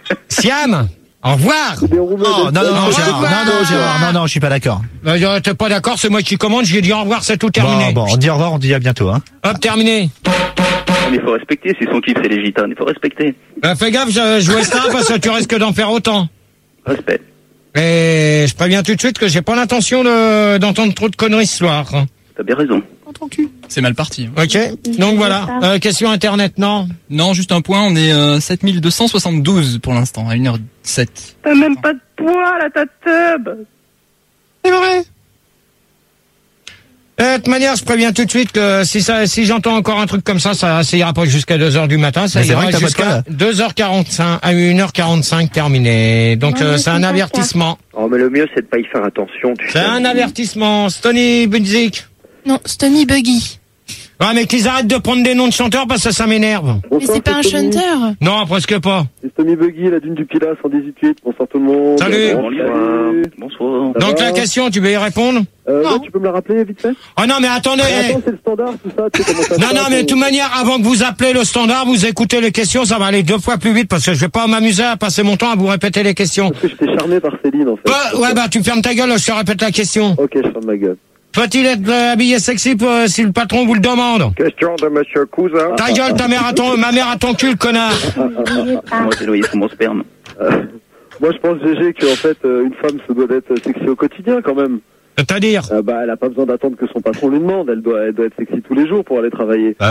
Siam, au revoir. C'est des roumaines. Oh, non, non, non, Au Gérard, revoir. non, non, Gérard, non, non, je suis pas d'accord. Euh, T'es pas d'accord, c'est moi qui commande. J'ai dit au revoir, c'est tout terminé. Bon, bon, on dit au revoir, on dit à bientôt, hein. Hop, terminé. Mais il faut respecter, si son kiff c'est les gitanes, il faut respecter. Euh, fais gaffe, je jouais ça parce que tu risques d'en faire autant. Respect. Et je préviens tout de suite que j'ai pas l'intention de- d'entendre trop de conneries ce soir. T'as bien raison. C'est mal parti. hein. Ok. Donc voilà. Euh, question internet, non? Non, juste un point, on est euh, sept mille deux cent soixante-douze pour l'instant, à une heure sept. T'as même pas de poids là, ta tub. C'est vrai. Euh, De toute manière, je préviens tout de suite que si ça, si j'entends encore un truc comme ça, ça, ça ira pas jusqu'à deux heures du matin, ça Mais c'est ira vrai que t'as pas de jusqu'à quoi, deux heures quarante-cinq, à une heure quarante-cinq terminé. Donc Non, euh, mais c'est un c'est pas avertissement. Oh, mais le mieux, c'est de pas y faire attention, tu C'est sais. un avertissement. Stony Bunzik. Non, Stony Buggy. Ouais, mais qu'ils arrêtent de prendre des noms de chanteurs parce que ça m'énerve. Mais c'est pas un chanteur. Non, presque pas. C'est Tommy Buggy, la dune du Pilat, cent dix-huit. Bonsoir tout le monde. Salut. Bonsoir. Bonsoir. Ça Donc va la question, tu veux y répondre? Euh, Non. ouais, tu peux me la rappeler vite fait? Ah non, mais attendez. Ah, attends, c'est le standard, tout ça, tu sais comment ça se Non, passe, non, mais de euh, toute manière, avant que vous appelez le standard, vous écoutez les questions, ça va aller deux fois plus vite parce que je vais pas m'amuser à passer mon temps à vous répéter les questions. Parce que j'étais charmé par Céline, en fait. Ouais, ouais, bah tu fermes ta gueule, je te répète la question. Ok, je ferme ma gueule. Faut-il être euh, habillé sexy pour, euh, si le patron vous le demande? Question de Monsieur Cousin. Ta gueule, ta mère à ton, ma mère à ton cul, connard. Moi c'est noyé sous mon sperme. Euh, moi, je pense, G G, qu'en fait, euh, une femme se doit d'être sexy au quotidien, quand même. C'est-à-dire? Euh, bah, elle a pas besoin d'attendre que son patron lui demande. Elle doit, elle doit être sexy tous les jours pour aller travailler. Bah ouais.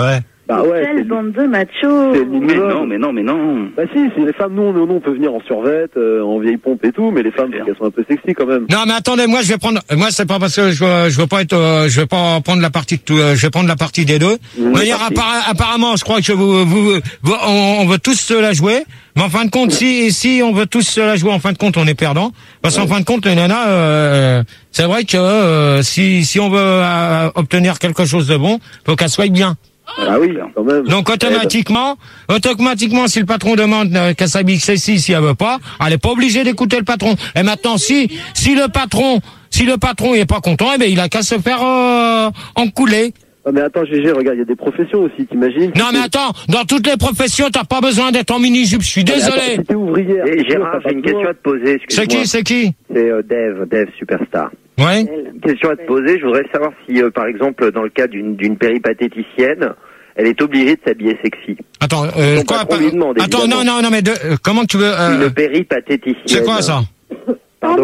Bah ouais. Quelle bande de machos. C'est le Mais minimum. non, mais non, mais non. Bah si, si les femmes, nous, nous, nous, on peut venir en survette, euh, en vieille pompe et tout, mais les femmes, elles sont un peu sexy quand même. Non, mais attendez, moi je vais prendre. Moi c'est pas parce que je veux, je veux pas être, euh, je veux pas prendre la partie de tout. euh, je vais prendre la partie des deux. Mmh, D'ailleurs, appara- apparemment, je crois que vous, vous, vous on, on veut tous se la jouer. Mais en fin de compte, si si on veut tous se la jouer, en fin de compte, on est perdant. Parce qu'en Ouais. fin de compte, les nanas, euh, c'est vrai que euh, si si on veut euh, obtenir quelque chose de bon, faut qu'elle soit bien. Ah oui, quand même. Donc automatiquement, automatiquement, si le patron demande euh, qu'elle s'habille sexy, si elle veut pas, elle est pas obligée d'écouter le patron. Et maintenant, si si le patron, si le patron il est pas content, eh ben il a qu'à se faire euh, encouler. Ah, mais attends, G G, regarde, il y a des professions aussi, t'imagines? Non mais attends, dans toutes les professions, t'as pas besoin d'être en mini-jupe. Je suis Mais attends, désolé. si t'es ouvrière. Et c'est sûr, Gérard, t'as j'ai pas une besoin. question à te poser. C'est excuse-moi. qui, c'est qui? C'est euh, Dave, Dave Superstar. Ouais. Une question à te poser. Je voudrais savoir si, euh, par exemple, dans le cas d'une d'une péripatéticienne, elle est obligée de s'habiller sexy. Attends, euh, Son quoi patron pas- lui demande, Attends, évidemment. non, non, non, mais de, euh, comment tu veux euh, Une péripatéticienne. c'est quoi ça? Pardon?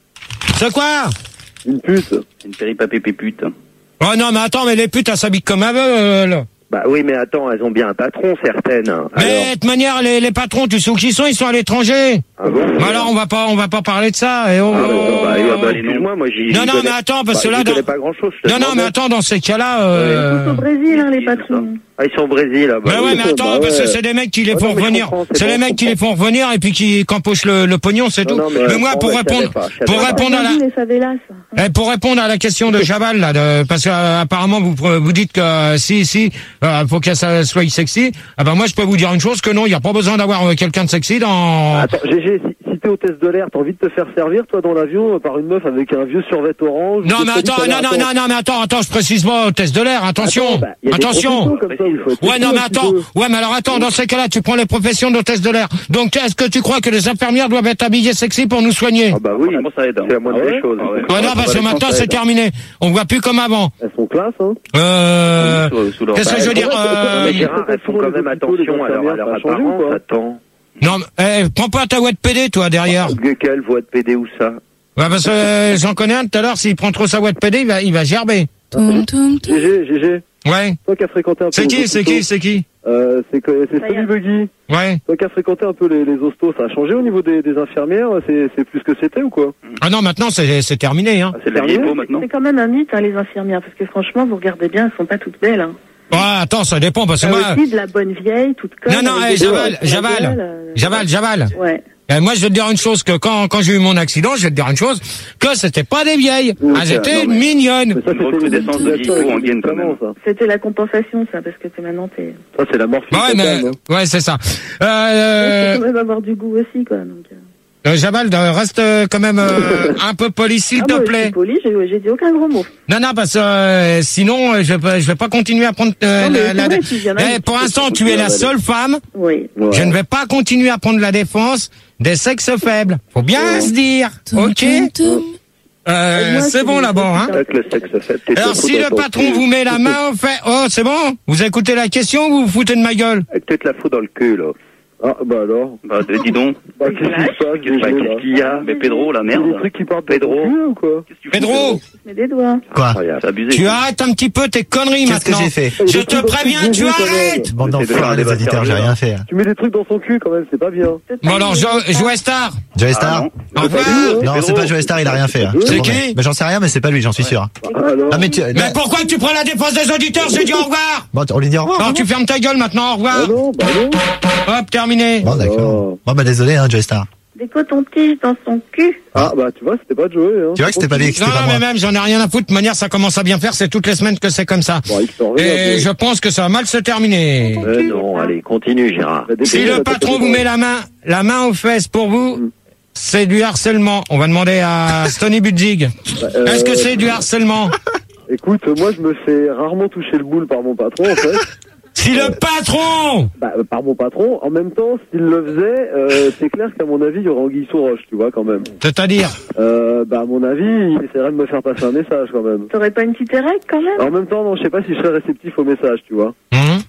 C'est quoi? Une pute. Une péripapépépute. Oh non, mais attends, mais les putes, elles s'habillent comme elles veulent. Bah oui, mais attends, elles ont bien un patron, certaines. Alors, Mais de toute manière, les, les patrons, tu sais où qu'ils sont, ils sont à l'étranger. ah bon? Mais alors, on va pas, on va pas parler de ça. Et oh, Ah, bah, oh, bah, oh, bah, bah, oh. excuse-moi, moi j'y Non, j'y non, connais- mais attends, parce que bah, là, j'y dans- connais pas grand chose. Non, non, mais attends, dans ces cas-là, euh... Tous au Brésil, hein, les patrons. Ah, ils sont au Brésil, là. Bah ouais, mais attends, bah parce que ouais. c'est des mecs qui les Ah font non, mais je revenir. comprends, c'est C'est bon, les je mecs qui les comprends. font revenir et puis qui qu'empochent le, le pognon, c'est Non, tout. non, mais mais je moi, comprends, pour mais je savais répondre, pas, je savais pour pas. répondre à la, Les favelas. eh, pour répondre à la question de Jabal là, de, parce que euh, apparemment vous vous dites que euh, si si euh, faut qu'elle ça soit sexy. Ah ben moi je peux vous dire une chose que non, il y a pas besoin d'avoir euh, quelqu'un de sexy dans. Attends, G G, si, si t'es hôtesse de l'air, t'as envie de te faire servir, toi, dans l'avion, euh, par une meuf avec un vieux survêt orange? Non ou mais des attends, trucs, non non non non mais attends attends, je précise pas test de l'air, attention, Attends, bah, y a des attention. professions comme ça où il faut être Ouais non sexy mais un petit attends, peu. ouais mais alors attends, dans ces cas-là tu prends les professions d'hôtesse de l'air. Donc est-ce que tu crois que les infirmières doivent être habillées sexy pour nous soigner? Ah bah oui, Moi, ça aide. hein. c'est la moindre Ah ouais des choses. Ah ouais. Ouais non parce que maintenant c'est terminé, on voit plus comme avant. Elles sont classe, hein. Euh... Sous- sous leur- Qu'est-ce que je veux dire euh... Mais Gérard, elles font quand même attention à leur, à leur apparence, attends. Non, mais, eh, prends pas ta voix de P D, toi, derrière. Quelle voix de P D ou ça? Ouais, parce que euh, j'en connais un tout à l'heure, s'il prend trop sa voix de P D, il va, il va gerber. Toum, toum, toum. G G, G G, Ouais. toi qui as fréquenté un peu C'est les qui, c'est hostos, qui, c'est qui? euh, C'est que- c'est Ça y est. Sony Buggy. Ouais. Toi qui as fréquenté un peu les, les hostos, ça a changé au niveau des, des infirmières? C'est c'est plus que c'était ou quoi? Ah non, maintenant, c'est, c'est terminé, hein. Ah, c'est de la vieille peau maintenant. C'est quand même un mythe, hein, les infirmières, parce que franchement, vous regardez bien, elles sont pas toutes belles. Hein. Ouais, attends, ça dépend, parce que Il y a moi... aussi de la bonne vieille, toute conne. Non, non, avec eh, des Javal, doigts sur la Javal, gueule, euh, Javal, Javal. Ouais. Eh, moi, je vais te dire une chose, que quand, quand j'ai eu mon accident, je vais te dire une chose, que c'était pas des vieilles. Oui, Elles ça, étaient non, mais- mignonnes. Mais ça, Une recrudescence de lipo en gaine, quand même. ça. C'était la compensation, ça, parce que t'es maintenant, t'es... Ça, c'est la morphine. Ouais, mais, totale, hein. ouais, c'est ça. Euh, Il euh, faut quand même avoir du goût aussi, quoi. Donc, euh... euh, Javal, euh, reste euh, quand même euh, un peu poli, s'il ah, te moi, je plaît. suis polie, j'ai, j'ai dit aucun gros mot. Non, non, parce que euh, sinon, euh, je vais, je vais pas continuer à prendre euh, Non, mais la, c'est la- vrai, tu viens Eh, là, pour tu- l'instant, tu- tu es la tu- seule femme. Oui. Ouais. Je ne vais pas continuer à prendre la défense des sexes faibles. Faut bien se dire. Toum, Ok. toum, toum. Euh, Moi, c'est c'est bon des là-bas, hein. trucs Avec le sexe fait. t'es Alors, tout si dans le ton patron cul. vous met la main au fait, oh, c'est bon. Vous écoutez la question ou vous vous foutez de ma gueule? Tu te la fous dans le cul, là. Ah, bah alors. Bah, euh, dis donc. Bah, qu'est-ce qui se passe, Bah, G G, là qu'est-ce qu'il y a? Mais Pedro, la Il y a merde. des trucs qui partent de Pedro. ton cul, ou quoi? Qu'est-ce que tu fous, Pedro, Je mets des doigts. Quoi? Incroyable. C'est abusé. tu arrêtes un petit peu tes conneries Qu'est-ce que maintenant. j'ai fait? Je te préviens, tu arrêtes. Bande C'est de d'enfoirés, faire les des auditeurs, j'ai bâtards. rien fait. Tu mets des trucs dans son cul, quand même, c'est pas bien. Bon alors, Jo- Joe Star. Joey Ah, Star? non. Au revoir. Non, c'est pas Joey Star, il a rien fait. hein. C'est Je te qui promets. Mais j'en sais rien, mais c'est pas lui, j'en suis sûr. Ah, alors. Ah, mais tu, Mais pourquoi tu prends la défense des auditeurs? J'ai dit au revoir. bon, on lui dit au revoir. Non, tu fermes ta gueule maintenant, au Ah revoir. non, bah non. Hop, terminé. Bon, d'accord. Oh. Bon, bah, désolé, hein, Joey Star. Des cotons-tiges dans son cul. Ah, bah, tu vois, c'était pas Joey, hein. Tu vois que c'était pas lui, que Non, c'était pas non, mais moi. même, j'en ai rien à foutre. De manière, ça commence à bien faire. C'est toutes les semaines que c'est comme ça. Bon, il se revient, Et un je pense que ça va mal se terminer. Euh, non, allez, continue, Gérard. peu. Si le patron vous met la main, la main aux fesses pour vous, c'est du harcèlement. On va demander à Stony Budzig. Euh, Est-ce que c'est du harcèlement? Écoute, moi, je me fais rarement toucher le boule par mon patron, en fait. Si le patron! Bah, euh, par mon patron. En même temps, s'il le faisait, euh, c'est clair qu'à mon avis, il y aurait anguille sous roche, tu vois, quand même. C'est-à-dire? Euh, bah, à mon avis, il essaierait de me faire passer un message, quand même. T'aurais pas une petite érec, quand même? En même temps, non, je sais pas si je serais réceptif au message, tu vois. Hum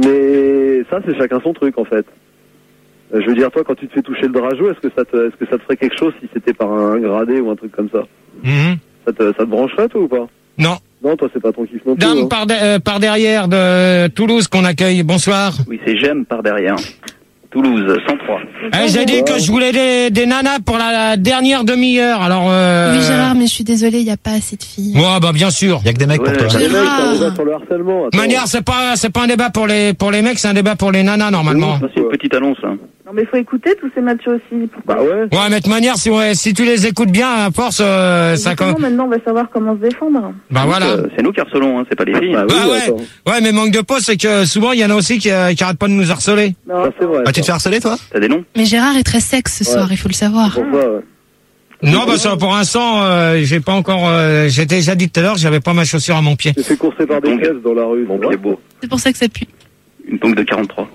Mais ça, c'est chacun son truc, en fait. Euh, je veux dire, toi, quand tu te fais toucher le drageau, est-ce que ça te, est-ce que ça te ferait quelque chose si c'était par un gradé ou un truc comme ça? Hum Ça te, ça te brancherait, toi, ou pas? Non. Non, toi, c'est pas ton kiff non plus. Dame hein. par, de- euh, par derrière de Toulouse qu'on accueille. Bonsoir. Oui, c'est J'aime par derrière. Toulouse, cent trois. Eh, j'ai dit que je voulais des, des nanas pour la, la dernière demi-heure. Alors. Euh... Oui, Gérard, mais je suis désolée, il n'y a pas assez de filles. Ouais, bah bien sûr. Il y a que des mecs Ouais, pour toi. Les mecs, Gérard. c'est un débat sur le harcèlement. De attends. manière, c'est pas c'est pas un débat pour les pour les mecs, c'est un débat pour les nanas normalement. Ça, c'est une petite annonce, là. Non, mais faut écouter tous ces matchs aussi. Pourquoi Bah ouais. Ouais, mais de manière, si ouais, si tu les écoutes bien, à force, euh, ça. Justement, com- maintenant, on va savoir comment se défendre. Bah voilà. Euh, c'est nous qui harcelons, hein, c'est pas les filles. Bah oui, Ah ouais. attends. Ouais, mais manque de peau, c'est que souvent il y en a aussi qui, euh, qui arrêtent pas de nous harceler. Non, Ça, c'est vrai. Ah, tu te fais ça. harceler, toi? T'as des noms? Mais Gérard est très sexe ce soir, il faut le savoir. Pourquoi, ouais. Non, bah ça, pour l'instant, euh, j'ai pas encore. Euh, j'ai déjà dit tout à l'heure, j'avais pas ma chaussure à mon pied. Tu fais courser par des Donc, caisses dans la rue. Mon c'est vrai. pied beau. C'est pour ça que ça pue. Une tongue de quarante-trois.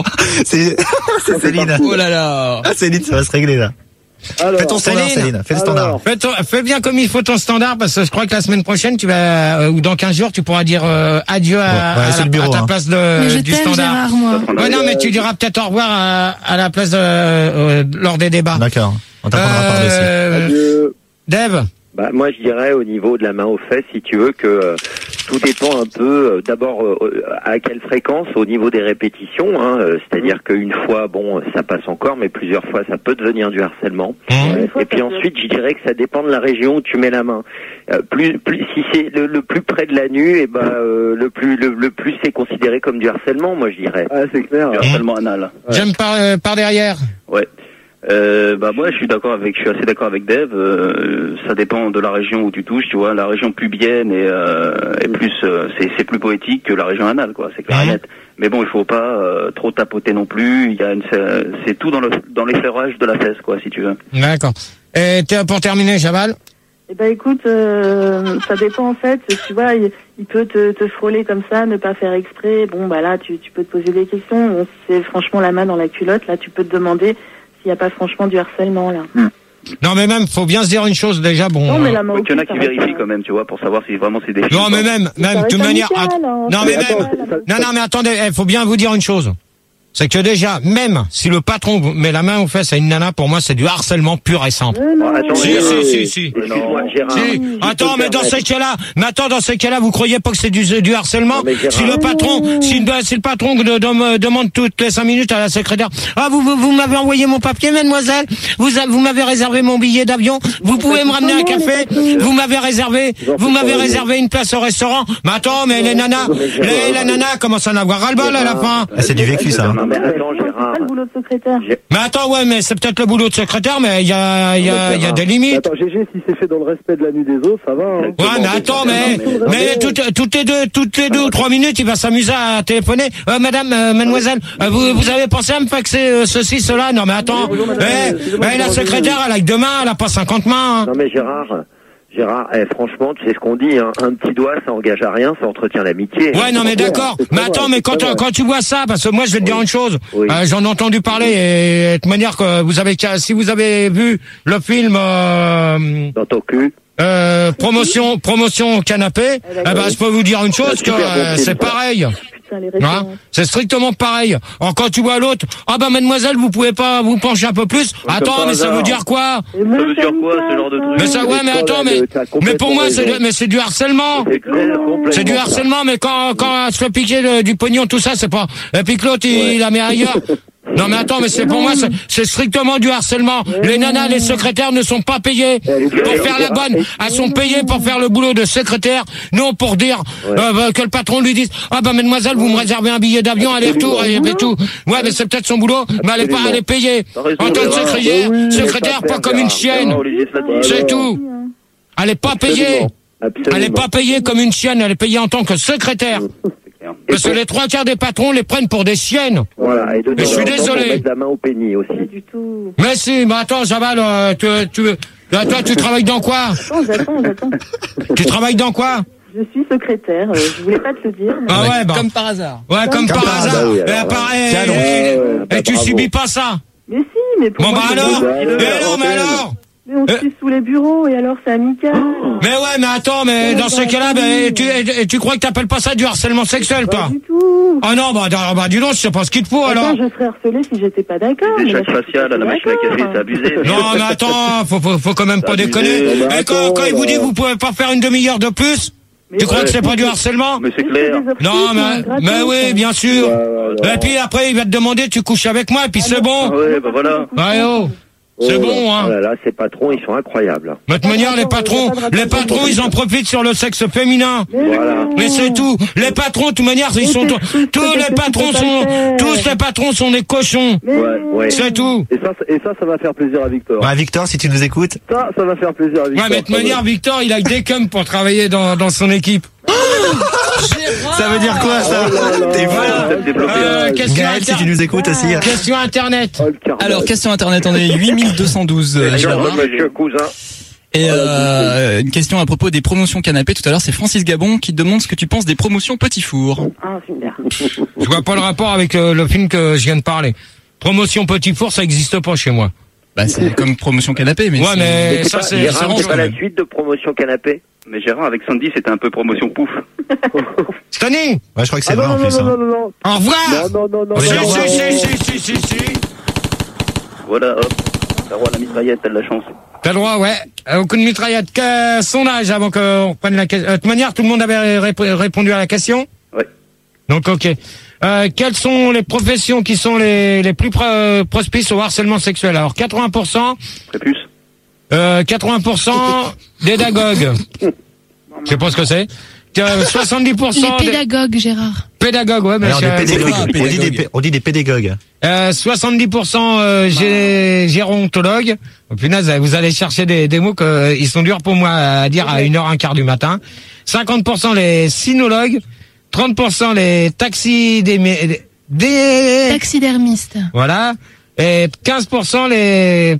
C'est c'est Céline. Oh là là. Ah, Céline, ça va se régler, là. Alors, Fais ton standard, Céline. Céline. Fais le Alors. standard. Fais, ton- fais bien comme il faut ton standard, parce que je crois que la semaine prochaine, tu vas euh, ou dans quinze jours, tu pourras dire euh, adieu à, Ouais, ouais, à c'est la- le bureau, à ta hein. place Mais je de, du t'aime, standard. Gérard, moi. Ouais, non, mais tu diras peut-être au revoir à, à la place de, euh, lors des débats. D'accord. On t'apprendra par-dessus. Euh, Adieu. Dave. Bah, moi, je dirais au niveau de la main aux fesses, si tu veux, que euh, tout dépend un peu, euh, d'abord, euh, à quelle fréquence au niveau des répétitions. Hein, euh, c'est-à-dire qu'une fois, bon, ça passe encore, mais plusieurs fois, ça peut devenir du harcèlement. Mmh. Et puis ensuite, je dirais que ça dépend de la région où tu mets la main. Euh, plus, plus, si c'est le, le plus près de la nuque, et ben euh, le plus, le, le plus c'est considéré comme du harcèlement, moi, je dirais. Ah, c'est clair. Du harcèlement anal. J'aime par, euh, par derrière. Ouais. Euh, bah moi je suis d'accord avec, je suis assez d'accord avec Dave. Euh, ça dépend de la région où tu touches, tu vois. La région pubienne est, euh, est plus, euh, c'est, c'est plus poétique que la région anale, quoi. C'est clair et Mhm. net. Mais bon, il faut pas euh, trop tapoter non plus. Il y a une, c'est, c'est tout dans le, dans l'effleurage de la fesse, quoi, si tu veux. D'accord. Et t'es- pour terminer, Chaval. Eh ben écoute, euh, ça dépend en fait. Tu vois, il, il peut te, te frôler comme ça, ne pas faire exprès. Bon, bah là, tu, tu peux te poser des questions. Bon, si c'est franchement la main dans la culotte, là, tu peux te demander s'il n'y a pas franchement du harcèlement là. Non, mais même, faut bien se dire une chose déjà. Bon. Non, mais euh, la main au Donc il y en a cul, qui ça reste, vérifient euh, quand même, tu vois, pour savoir si vraiment c'est des filles. Non, mais même, ça même, de reste toute manière. amical, att- hein. Non, Ça mais reste même. amical. Non, non, mais attendez, il faut bien vous dire une chose. C'est que déjà, même si le patron vous met la main aux fesses à une nana, pour moi, c'est du harcèlement pur et simple. Euh, non, Oh, attends, Si, Gérard, si, si, si. Excuse-moi, Gérard. Si. Si je Attends, peux mais me dans ces permettre. cas-là, mais attends, dans ces cas-là, vous croyez pas que c'est du, du harcèlement? Non, mais Gérard. Si le patron, si, le- si le patron de, de- me demande toutes les cinq minutes à la secrétaire, ah, vous, vous, vous m'avez envoyé mon papier, mademoiselle, vous, a- vous m'avez réservé mon billet d'avion, vous pouvez me ramener un café, vous m'avez réservé, vous m'avez réservé une place au restaurant. Mais attends, mais les nanas, les, la nana commence à en avoir ras-le-bol à la fin. Ah, c'est du vécu, ça. Non, mais attends, c'est Gérard. pas le boulot de secrétaire. Mais attends, ouais, mais c'est peut-être le boulot de secrétaire, mais il y a, il y a, il y a des limites. Attends, G G, si c'est fait dans le respect de la nuit des autres, ça va. Hein. Ouais, mais attends, mais, mais toutes, toutes les deux, toutes les deux ou trois minutes, il va s'amuser à téléphoner. Euh, madame, euh, mademoiselle, euh, vous, vous avez pensé à me faxer euh, ceci, cela? Non, mais attends. Eh, eh, la secrétaire, elle a que deux mains, elle a pas cinquante mains. hein. Non mais Gérard, Gérard, eh, franchement, tu sais ce qu'on dit, hein, un petit doigt, ça engage à rien, ça entretient l'amitié. Ouais, non, mais d'accord. Mais attends, mais quand, quand tu vois ça, parce que moi, je vais te dire une chose. Oui. Euh, j'en ai entendu parler et de manière que vous avez, si vous avez vu le film, euh, Dans ton cul. euh, promotion, promotion canapé, eh ben, je peux vous dire une chose, que super bon euh, film, c'est ça. pareil. Putain, les Hein, références. c'est strictement pareil. Alors quand tu vois l'autre, ah bah mademoiselle, vous pouvez pas vous pencher un peu plus? Attends, par mais ça hasard. veut dire quoi? Et moi, Ça veut dire c'est quoi, amical, ce genre de ça. truc? Mais ça, ouais, mais attends, mais, mais pour moi, c'est, du- mais c'est du harcèlement. C'est clair, complètement C'est du ça. harcèlement, mais quand, quand elle se fait piquer le- du pognon, tout ça, c'est pas, et puis que l'autre, il, il la met ailleurs. Non, mais attends, mais c'est pour moi, c'est, c'est strictement du harcèlement. Les nanas, les secrétaires ne sont pas payées pour faire la bonne. Elles sont payées pour faire le boulot de secrétaire, non pour dire, euh, bah, que le patron lui dise, ah bah mademoiselle, vous me réservez un billet d'avion, aller-retour, et, et tout. Ouais, mais c'est peut-être son boulot, mais elle est pas, elle est payée. T'as raison, En tant que Gérard. secrétaire, Oui, oui, secrétaire, mais pas pas comme une faire, chienne. Au législatif. C'est tout. Elle est pas payée. Absolument. Elle est pas payée comme une chienne, elle est payée en tant que secrétaire. Parce que les trois quarts des patrons les prennent pour des chiennes. Voilà, et de Mais je suis temps en temps, désolé. faut mettre la main au pénis aussi. Pas du tout. Mais si, mais attends, Javal, euh, tu, tu, là, toi, tu travailles dans quoi? Attends, j'attends, j'attends. Tu travailles dans quoi? Je suis secrétaire. euh, je voulais pas te le dire. Mais... Ah ouais, bah. Comme par hasard. Ouais, comme, Comme par par hasard. hasard, oui, Et, alors, appareil- Tiens, donc. et- Ouais, ouais, et bah, tu bravo. subis pas ça. mais si, mais pour Bon, moi, bah c'est alors. bien. Mais non, mais alors. Mais on se Euh. suit sous les bureaux et alors c'est amical. Mais ouais, mais attends, mais dans ces cas-là, ben, tu, et- tu crois que t'appelles pas ça du harcèlement sexuel, Pas toi? du tout. Ah non, bah, bah, bah, dis donc, je sais pas ce qu'il te faut, alors. Attends, je serais harcelée si j'étais pas d'accord. Des mais là, chaques je suis faciales à la pas machine à café, d'accord. c'est abusé. Non, mais attends, faut, faut, faut quand même pas Abusé. déconner. Bah, Et quand, attends, quand il vous bah. dit, vous pouvez pas faire une demi-heure de plus, Tu crois Ouais. que c'est pas du harcèlement? Mais c'est clair. Non, mais, mais oui, bien sûr. Ouais, ouais, ouais. Et puis après, il va te demander, tu couches avec moi, et puis c'est Ah bon. ouais, bah voilà. Ouais, oh. C'est Oh, bon, Oh hein. là là, ces patrons, ils sont incroyables. De toute manière, les patrons, les patrons, ils en profitent sur le sexe féminin. Voilà. Mais c'est tout. Les patrons, de toute manière, ils sont, tous les patrons sont, tous les patrons sont des cochons. Ouais, ouais. C'est tout. Et ça, et ça, ça va faire plaisir à Victor. Ouais, Victor, si tu nous écoutes. Ça, ça va faire plaisir à Victor. Ouais, mais de toute manière, Victor, il a que des cums pour travailler dans, dans son équipe. Ça veut dire quoi, ça? T'es Voilà. voilà. Euh, question, Gaël, si inter- tu nous écoutes aussi. question internet. Alors, question internet, on est huit mille deux cent douze. euh, Gérard. Monsieur Cousin. Et euh, une question à propos des promotions canapé. Tout à l'heure, c'est Francis Gabon qui te demande ce que tu penses des promotions Petit Four. Ah, super. Je vois pas le rapport avec euh, le film que je viens de parler. Promotion Petit Four, ça existe pas chez moi. Bah, c'est comme promotion canapé, mais Ouais, c'est- mais C'est ça, pas, c'est, Gérard, c'est c'est bon, pas la quand suite de promotion canapé. Mais Gérard, avec Sandy, c'était un peu promotion pouf. Stanley, Ouais, je crois que c'est Ah vrai non, en non, plus. non, hein. non, non, non. au revoir. Non, non, non, non, Si, non, non, si, non, si, non. si, si, si, si. Voilà, hop. T'as droit à la mitraillette, t'as de la chance. T'as le droit, ouais. Euh, Au coup de mitraillette. Que sondage avant qu'on reprenne la question. Euh, De toute manière, tout le monde avait rép- répondu à la question? Ouais. Donc, ok. Euh, quelles sont les professions qui sont les, les plus pro- propices au harcèlement sexuel? Alors, quatre-vingts pour cent, Prépuce. euh, quatre-vingts pour cent pédagogues. Je sais pas ce que c'est. Euh, soixante-dix pour cent Les des pédagogues, Gérard. pédagogues, ouais, mais Alors, des je- pédagogues. Ah, On dit des, pédagogue. pé- on dit des pédagogues. Euh, soixante-dix pour cent euh, gé- gérontologues. Oh, punaise, vous allez chercher des, des mots que euh, ils sont durs pour moi à dire à une heure un quart du matin. cinquante pour cent les cynologues, trente pour cent les taxis des, des Taxidermiste. voilà, et quinze pour cent les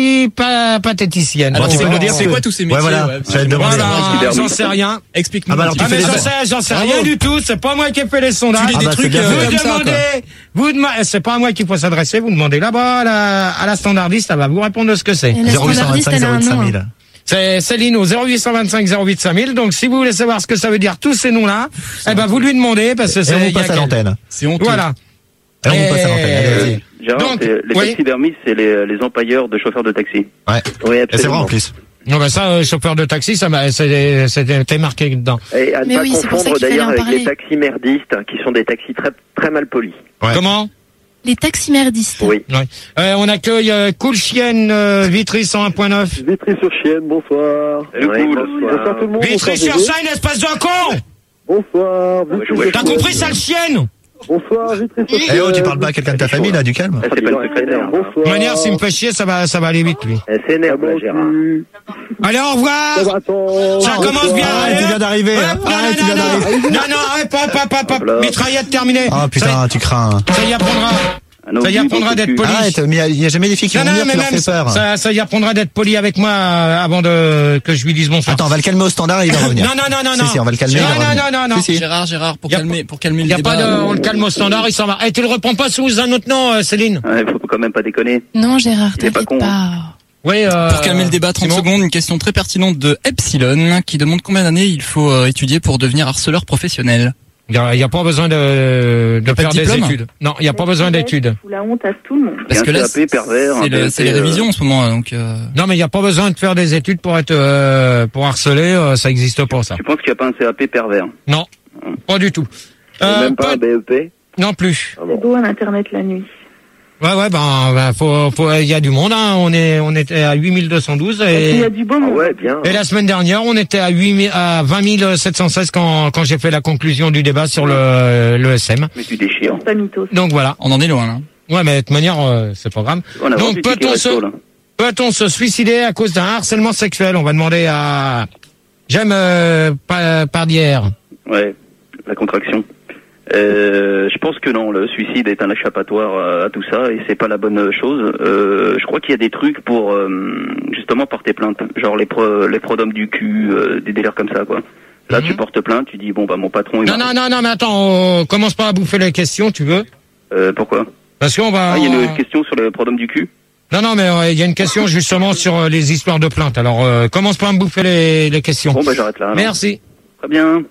péripatéticiennes. Alors, Bon, c'est c'est quoi, bon, c'est quoi tous ces métiers? voilà, ouais, j'allais te demander. Voilà, j'en sais rien. Explique-nous. Ah bah alors, tu Ah fais mais des- j'en sais, j'en sais Bravo. rien du tout. C'est pas moi qui ai fait les sondages. Tu lis des Ah bah, trucs c'est bien euh, fait. Vous comme ça, quoi. demandez, vous demandez, c'est pas à moi qu'il faut s'adresser, vous demandez là-bas à la, à la standardiste, elle va vous répondre de ce que c'est. Et la zéro huit cent standardiste, vingt-cinq elle a zéro un huit nom. cinq hein. mille. C'est Céline au zéro huit cent vingt-cinq zéro huit cinq mille. Donc si vous voulez savoir ce que ça veut dire tous ces noms-là, eh ben vous lui demandez parce que Et c'est. on il y a passe à qu'elle. l'antenne. C'est honteux. Voilà. Et on passe à Et- l'antenne. Allez, vas-y. Gérard, Donc, c'est- les oui. taxidermistes, c'est les, les empailleurs de chauffeurs de taxi. Ouais. Oui, Et c'est vrai absolument. en plus. Non ben ça, euh, chauffeur de taxi, ça m'a, c'est- c'était marqué dedans. Et à ne Mais pas oui, c'est pour ça confondre qu'il fallait d'ailleurs en avec parler. les taximerdistes, hein, qui sont des taxis très, très mal polis. Ouais. Comment? Les taximerdistes. Oui. Ouais. Euh, on accueille euh, Cool Chienne euh, Vitry cent un point neuf. Vitry-sur-Chienne, bonsoir. Salut, Ouais, cool. bonsoir. Bonsoir tout le monde. bonsoir, Vitry sur Gégé. Seine, espèce de con! Bonsoir. Ouais, je vois- T'as Vitry-sur-Chienne. compris, sale chienne? Bonsoir, Vitry-sur-Chienne. Eh oh, tu parles pas à quelqu'un de ta famille, là, du calme? Ah, c'est pas une secrétaire. De Bonsoir. toute manière, s'il me fait chier, ça va, ça va aller vite, lui. Elle s'énerve, là, Gérard. Allez, au revoir! Ça va, attends. Ça commence bien, Arrête, allez. tu viens d'arriver. Hop, hein. non, Arrête, tu non, viens non, d'arriver. non, non, arrête, hop, hop, hop, hop, Hop là. mitraillette terminée. Oh putain, tu crains. Ça, ça y apprendra. Un autre Ça y but, apprendra bon d'être cul. poli. Arrête, mais il y a jamais des filles qui Non, vont non, venir, mais tu leur même, fais peur. ça, ça y apprendra d'être poli avec moi euh, avant de, que je lui dise bonsoir. Attends, on va le calmer au standard et il va revenir. Non, non, non, non, Si, non. si, on va le calmer, il va Non, non, revenir. non, non, non. Si, si. Gérard, Gérard, pour Y a calmer, pour calmer Il le y a débat. pas de, on le calme au standard, il s'en va. Eh, tu le reprends pas sous un autre nom, euh, Céline? Ouais, faut quand même pas déconner. Non, Gérard, Il est pas t'inquiète con, pas. Oui, euh, Pour calmer le débat, trente Simon. secondes, une question très pertinente de Epsilon qui demande combien d'années il faut euh, étudier pour devenir harceleur professionnel. Il y a, il y a pas besoin de, de pas faire de des diplôme études. Non, il y a pas besoin d'études. Fout la honte à tout le monde. Parce Et un que là, C A P pervers, un c'est le- B E P, c'est les euh, révisions en ce moment, donc. Euh... Non, mais il y a pas besoin de faire des études pour être, euh, pour harceler, euh, ça existe pas, ça. Tu penses qu'il n'y a pas un C A P pervers? Non, pas du tout. Et Euh, même pas pas- un B E P. non plus. Ah C'est bon. beau à l'internet la nuit. Ouais, ouais, ben, ben, faut, faut, il y a du monde, hein. On est, on était à huit mille deux cent douze Il y a et, du beau Ah monde. ouais, bien. et la semaine dernière, on était à huit mille, à vingt mille sept cent seize quand, quand j'ai fait la conclusion du débat sur le, le S M. Mais tu déchires. Pas mythos. Donc voilà. On en est loin, là. Ouais, mais de toute manière, euh, c'est pas grave. On a Donc, vendu le ticket peut-on resto, se- là. Peut-on se suicider à cause d'un harcèlement sexuel? On va demander à, j'aime, euh, Pa- Pardière. Ouais, la contraction. Euh, je pense que non, le suicide est un échappatoire à, à tout ça et c'est pas la bonne chose. Euh, je crois qu'il y a des trucs pour euh, justement porter plainte, genre les pro, les prodomes du cul, euh, des délires comme ça quoi. Là Mhm. tu portes plainte, tu dis bon bah mon patron il Non, m'a- non, non, non, mais attends, on commence pas à bouffer les questions, tu veux? Euh, pourquoi? Parce qu'on va. Ah il y a une question sur les prodomes du cul. Non, non, mais euh, il y a une question justement sur euh, les histoires de plainte. Alors, euh, commence pas à me bouffer les, les questions. Bon bah j'arrête là. alors. Merci. Très bien.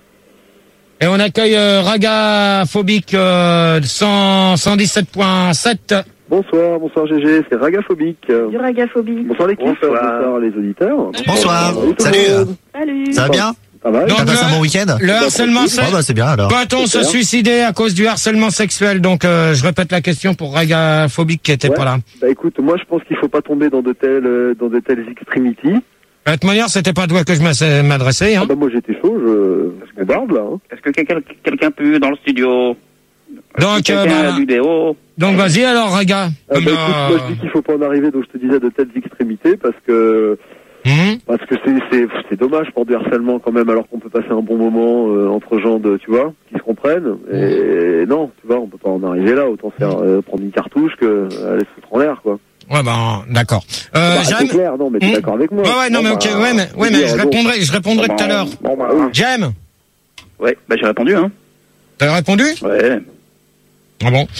Et on accueille euh, Ragaphobique euh, cent, cent dix-sept point sept. Bonsoir, bonsoir Gégé, c'est Ragaphobique. Du ragaphobie. Bonsoir l'équipe, Bonsoir. bonsoir les auditeurs. Bonsoir. tout le Salut. monde. Salut. Ça va bien? Ça va? Donc, T'as passé un bon week-end? Le harcèlement Oh sexuel. bah c'est bien alors. Peut-on se suicider à cause du harcèlement sexuel? Donc, euh, je répète la question pour Ragaphobique qui était Ouais. pas là. Bah écoute, moi je pense qu'il faut pas tomber dans de telles, euh, dans de telles extrémités. De toute manière, c'était pas à toi que je m'ass- m'adressais, hein. Ah bah moi j'étais chaud, je, je bombarde là. Hein. Est-ce que quelqu'un quelqu'un peut dans le studio? Donc, Quelqu'un euh, a bah, du déo? donc vas-y alors, Raga. Ah bah Comme, écoute, euh, moi je dis qu'il faut pas en arriver, donc je te disais de telles extrémités parce que hum, parce que c'est c'est c'est dommage pour du harcèlement quand même, alors qu'on peut passer un bon moment euh, entre gens de tu vois qui se comprennent. Et non, tu vois, on peut pas en arriver là, autant faire euh, prendre une cartouche que euh, aller se foutre en l'air quoi. Ouais, ben, d'accord. Euh, Bah, c'est Jem. clair, non mais t'es Hmm. d'accord avec moi. Ouais, ouais, non, Bon, mais ok, bah, ouais, mais, ouais, je mais veux je dire, répondrai, je répondrai tout à l'heure. Bon, bah, Jem, ouais, bah j'ai répondu, hein. t'as répondu? Ouais. Ah bon.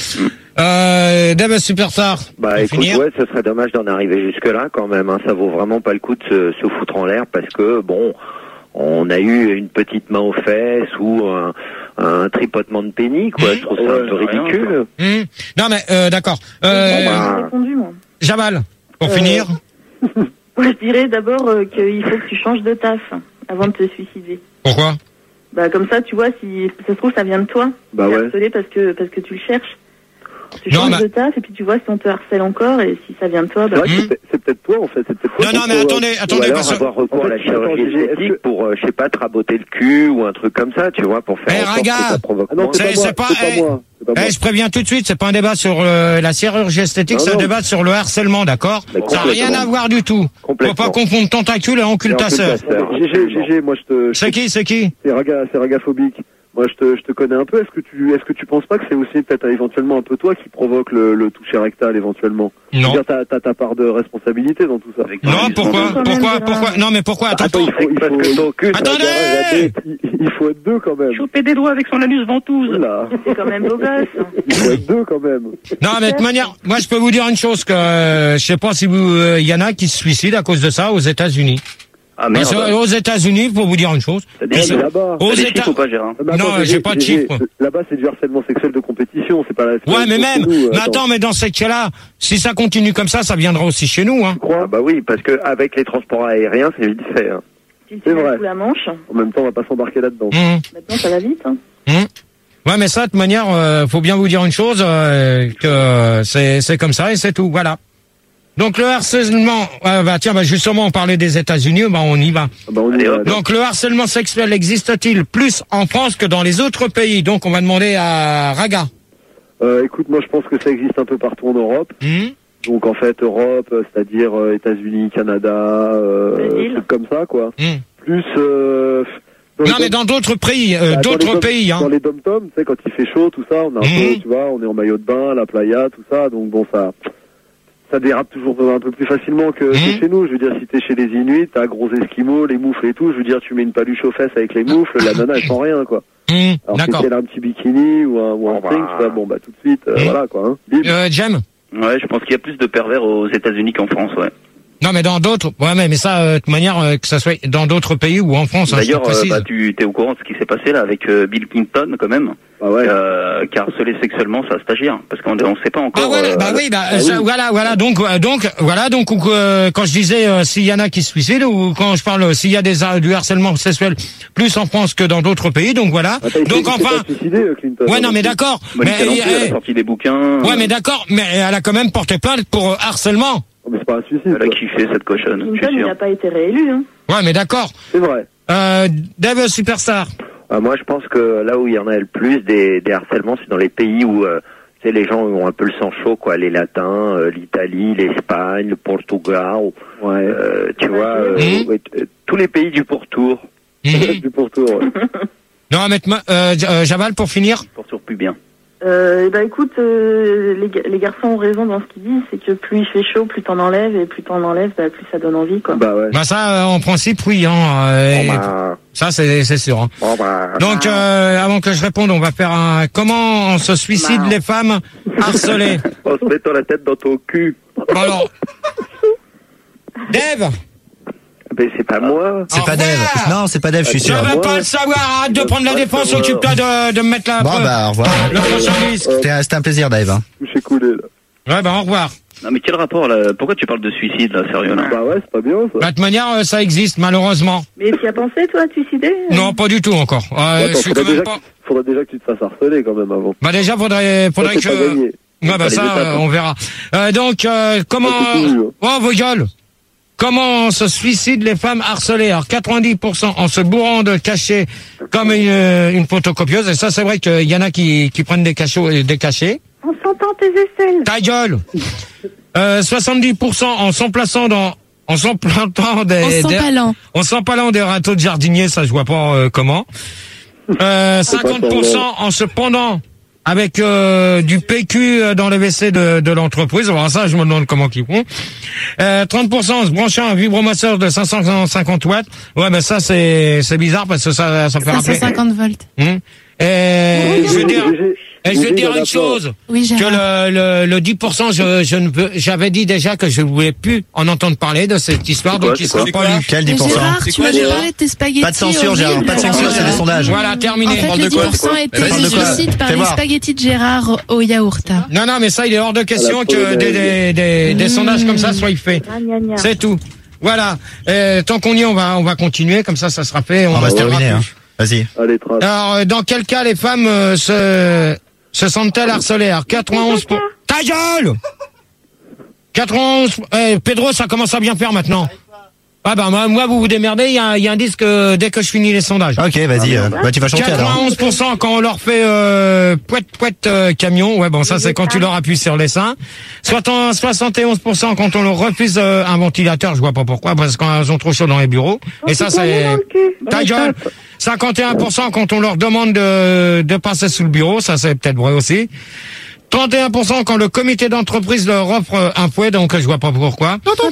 Euh, Dave Superstar. Bah pour écoute, finir. ouais, ce serait dommage d'en arriver jusque-là quand même. Hein. Ça vaut vraiment pas le coup de se, se foutre en l'air parce que bon, on a eu une petite main aux fesses ou un, un tripotement de pénis, quoi. Mmh. Je trouve ça Ouais, un peu rien, ridicule. Hum. Non, mais, euh, d'accord. Euh, J'ai bah. répondu, moi. Jamal, pour Euh, finir. Moi, je dirais d'abord euh, qu'il faut que tu changes de taf avant de te suicider. Pourquoi? Bah, comme ça, tu vois, si ça se trouve, ça vient de toi. Bah T'es ouais. harcelé parce que, parce que tu le cherches. Tu Non, changes mais- de taf et puis tu vois si on te harcèle encore et si ça vient de toi, C'est bah, vrai que Hmm. c'est peut- c'est peut-être toi en fait, c'est peut-être toi. Non, qui non, mais faut, euh, attendez, Ou attendez, alors parce que, avoir recours En à la fait, chirurgie attends, j'ai- est-ce esthétique que- pour, euh, je sais pas, te raboter le cul ou un truc comme ça, tu vois, pour faire Eh, en sorte Raga. que ça provoque Ah non, moins. c'est C'est- pas moi, c'est pas- c'est pas eh, moi. C'est pas moi. eh, je préviens tout de suite, c'est pas un débat sur euh, la chirurgie esthétique, Non, c'est un non. débat sur le harcèlement, d'accord? Mais Ça n'a rien complètement. à voir du tout. Faut Complètement. pas confondre tentacule et encultasseur. encultasseur. G G, G G, moi je te. je C'est qui, c'est qui? C'est raga, c'est ragaphobique. Moi, je te, je te connais un peu. Est-ce que tu, est-ce que tu penses pas que c'est aussi peut-être euh, éventuellement un peu toi qui provoque le, le toucher rectal éventuellement? Je veux Non. dire, t'as, t'as ta part de responsabilité dans tout ça. Avec Non, ton pourquoi, Quand même, pourquoi, Gérard. pourquoi? Non, mais pourquoi? Attends, Attends, il faut, il Parce faut, que ton cul, ça Attendez! regarde, il, il faut être deux quand même. Choper des doigts avec son anus ventouse. Oula, c'est quand même beau gosse. il faut être deux quand même. Non, mais de toute manière, moi, je peux vous dire une chose que, euh, je sais pas si vous, il y en a qui se suicident à cause de ça aux États-Unis. Ah merde. Parce que, aux États-Unis, pour vous dire une chose. T'as des Mais chiffres là-bas. Aux T'as des États, chiffres ou pas, Gérard? Mais attends, Non, G G, j'ai pas de G G, chiffres. Là-bas, c'est du harcèlement sexuel de compétition. C'est pas la. c'est pas ouais, la mais chose même, chez nous, mais attends, mais dans ces cas-là, si ça continue comme ça, ça viendra aussi chez nous, hein. Tu crois? Ah bah oui, parce que avec les transports aériens, c'est vite fait. Hein. Tu C'est te vrai. sous la manche. En même temps, on va pas s'embarquer là-dedans. Hum, Maintenant, ça va vite. Hein. hum. Ouais, mais ça, de toute manière, euh, faut bien vous dire une chose, euh, que c'est, c'est comme ça et c'est tout, voilà. Donc le harcèlement, euh, bah tiens, bah justement, on parlait des États-Unis, bah on y va. Ah bah, on y Allez, va, hop. là. Donc le harcèlement sexuel existe-t-il plus en France que dans les autres pays? Donc on va demander à Raga. Euh, écoute, moi, je pense que ça existe un peu partout en Europe. Hum, Donc en fait Europe, euh, c'est-à-dire euh, États-Unis, Canada, euh, Brésil. trucs comme ça quoi. hum. Plus euh, dans Non, les mais dom- dans d'autres pays, euh, bah, dans d'autres les dom- pays, hein. Dans les dom-toms, tu sais, quand il fait chaud, tout ça, on est un Mhm. peu, tu vois, on est en maillot de bain, la playa, tout ça, donc bon, ça, ça dérape toujours un peu plus facilement que, que Mhm. chez nous. Je veux dire, si t'es chez les Inuits, t'as gros esquimaux, les moufles et tout. Je veux dire, tu mets une paluche aux fesses avec les moufles, la nana elle sent rien quoi. Hum, Alors si d'accord. elle a un petit bikini ou un, ou un Oh, bah. string, tu vois, bon bah tout de suite, euh, Mhm. voilà quoi. Hein. Bim. Euh, Jem? Ouais, je pense qu'il y a plus de pervers aux États-Unis qu'en France, ouais. Non, mais dans d'autres, ouais, mais, mais ça, euh, de toute manière, euh, que ça soit dans d'autres pays ou en France, hein, je te D'ailleurs, euh, précise. bah, tu es au courant de ce qui s'est passé là avec euh, Bill Clinton, quand même, Bah ouais. euh, qui a harcelé sexuellement sa stagiaire, parce qu'on ne sait pas encore. Ah voilà, euh, bah oui, bah, ah ça, oui. voilà, voilà, donc, euh, donc, voilà, donc, ou, euh, quand je disais euh, s'il y en a qui se suicident ou quand je parle euh, s'il y a des har- du harcèlement sexuel plus en France que dans d'autres pays, donc voilà. Attends, il s'est- donc il s'est enfin, pas suicidé, euh, Clinton. ouais, non, mais d'accord, mais Monica Lampou, elle eh, a sorti des bouquins. ouais, mais d'accord, mais elle a quand même porté plainte pour euh, harcèlement. Oh, mais c'est pas un suicide. Elle a quoi. kiffé cette cochonne, je Clinton, suis il sûr. n'a pas été réélu. Hein. Ouais, mais d'accord. C'est vrai. Euh, Dave Superstar. Ah, moi, je pense que là où il y en a le plus des, des harcèlements, c'est dans les pays où euh, tu sais, les gens ont un peu le sang chaud, quoi. Les Latins, euh, l'Italie, l'Espagne, le Portugal, Ouais. euh, tu vois, euh, Mhm. ouais, t- tous les pays du pourtour. Mhm. Du pourtour. Ouais. Non, mais euh, J- euh, Jabal pour finir. Pour sûr plus bien. Euh, et bah écoute, euh, les, ga- les garçons ont raison dans ce qu'ils disent, c'est que plus il fait chaud, plus t'en enlèves, et plus t'en enlèves, bah, plus ça donne envie, quoi. Bah ouais. Bah ça, euh, en principe, oui. Hein, euh, Bon, et- bah, Ça, c'est c'est sûr. Hein. bon, bah, Donc, euh, avant que je réponde, on va faire un... Comment on se suicide Bah. les femmes harcelées? en se mettant la tête dans ton cul. Bon, alors... Dave, Mais c'est pas moi. C'est Au pas Dave. revoir. Non, c'est pas Dave, je suis je sûr. veux pas le savoir. Arrête de prendre la défense. Occupe-toi de, de me mettre la... Bon bah au revoir. le prochain disque. C'était c'était un plaisir Dave. hein. Touché coulé là. Ouais, bah au revoir. Non mais quel rapport là? Pourquoi tu parles de suicide là, sérieux là? Bah ouais, c'est pas bien ça. De toute manière, euh, ça existe malheureusement. Mais tu y as pensé, toi, à te suicider? Non, pas du tout encore. Euh, Attends, je suis faudrait, quand même déjà pas. que, faudrait déjà que tu te fasses harceler quand même avant. Bah déjà, faudrait, faudrait Ça, que c'est pas je. gagné. Ouais, bah les ça, étapes, euh, hein. on verra. Euh, donc, euh, comment... Ça, c'est tout, Oh, vos gueules. Comment se suicident les femmes harcelées? Alors, quatre-vingt-dix pour cent en se bourrant de cachets comme une, une photocopieuse. Et ça, c'est vrai qu'il y en a qui, qui prennent des cachots et des cachets. On s'entend tes aisselles. Ta gueule. Euh, soixante-dix pour cent en s'emplaçant dans... En s'emplantant des... En des- s'empalant. En s'empalant des râteaux de jardinier, ça je vois pas euh, comment. Euh, cinquante pour cent en se pendant avec euh, du P Q dans le W C de, de l'entreprise. Alors ça, je me demande comment qu'ils font. Euh, trente pour cent en se branchant un vibromasseur de cinq cent cinquante watts. Ouais, mais ça c'est c'est bizarre parce que ça ça fait cinq cent rappeler. cinquante volts. Hum. Et je veux dire, et je veux dire une chose. Oui, Que Gérard. le, le, le dix pour cent, je, je ne veux, j'avais dit déjà que je ne voulais plus en entendre parler de cette histoire, C'est quoi, donc il c'est quoi sera pas lu. Quel Mais dix pour cent? Gérard, C'est tu quoi, m'avais Gérard parlé de tes spaghettis. Pas de censure, Gérard, horribles. pas de censure, c'est des sondages. Voilà, terminé. En fait, parle le de quoi, dix pour cent était Parle de quoi suicide par Fais les voir. spaghettis de Gérard au yaourt. Non, non, mais ça, il est hors de question À la que polonaise. des, des, des, des sondages comme ça soient faits. Ah, gna, gna. C'est tout. Voilà. Euh, tant qu'on y est, on va, on va continuer, comme ça, ça sera fait. On va se verra terminer, hein. plus. Vas-y. Allez, trace. Alors, euh, dans quel cas les femmes euh, se, se sentent-elles harcelées? Alors, quatre-vingt-onze pour... Ta gueule! quatre-vingt-onze... Eh, Pedro, ça commence à bien faire maintenant. Ah bah moi, moi vous vous démerdez, il y a, il y a un disque euh, dès que je finis les sondages. Ok, vas-y. euh, bah, tu vas chanter alors. quatre-vingt-onze pour cent quand on leur fait euh, pouet pouet euh, camion, ouais bon ça c'est quand tu leur appuies sur les seins. Soit en soixante et onze pour cent quand on leur refuse euh, un ventilateur, je vois pas pourquoi, parce qu'elles ont trop chaud dans les bureaux. Et ça c'est ta gueule. cinquante et un pour cent quand on leur demande de, de passer sous le bureau, ça c'est peut-être vrai aussi. trente et un pour cent quand le comité d'entreprise leur offre un fouet, donc je vois pas pourquoi.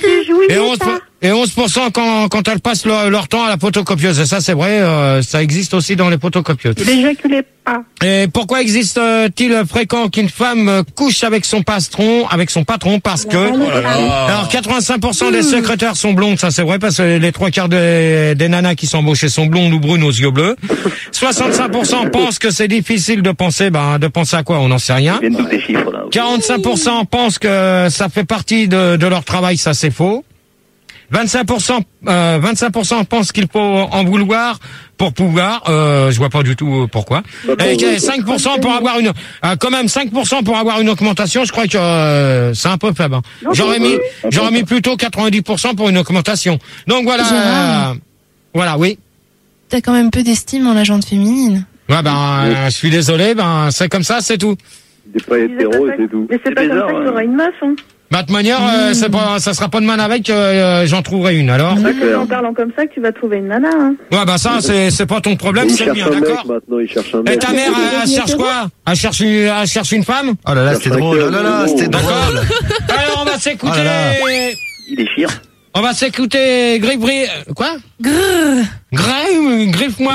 Et onze pour cent et onze pour cent quand, quand elles passent leur, leur temps à la photocopieuse. Et ça, c'est vrai, euh, ça existe aussi dans les photocopieuses. N'éjaculez pas. Et pourquoi existe-t-il fréquent qu'une femme couche avec son patron, avec son patron, parce que... Alors, quatre-vingt-cinq pour cent des secrétaires sont blondes, ça c'est vrai, parce que les trois quarts des, des nanas qui sont embauchées sont blondes ou brunes aux yeux bleus. soixante-cinq pour cent pensent que c'est difficile de penser, ben, de penser à quoi, on n'en sait rien. Il y a des chiffres là. quarante-cinq pour cent pensent que ça fait partie de, de leur travail, ça c'est faux. vingt-cinq pour cent, euh, vingt-cinq pour cent pensent qu'il faut en vouloir pour pouvoir. Euh, je vois pas du tout pourquoi. Et cinq pour cent pour avoir une, euh, quand même cinq pour cent pour avoir une augmentation. Je crois que euh, c'est un peu faible. Hein. J'aurais mis, j'aurais mis plutôt quatre-vingt-dix pour cent pour une augmentation. Donc voilà, Gérard. euh, voilà, oui. T'as quand même peu d'estime en la jante féminine. Ouais, ben, euh, je suis désolé, ben, c'est comme ça, c'est tout. T'es pas hétéro et c'est tout. Mais c'est C'est pas bizarre, comme ça que ouais. t'auras une meuf, hein. Bah, de toute manière, euh, c'est pas, ça sera pas demain avec, euh, j'en trouverai une, alors. C'est pas en parlant comme ça que tu vas trouver une nana, hein. Ouais, bah, ça, c'est, c'est pas ton problème, Il c'est le cherche mien, un d'accord? mec maintenant, il cherche un Et mec. ta mère, elle, elle cherche quoi? Elle cherche une, elle cherche une femme? Oh là là, c'était drôle. Oh là là, c'était drôle. Alors, on va s'écouter, Oh là là. Il déchire. on va s'écouter, griffe, quoi? Grrr. Griffe, griffe-moi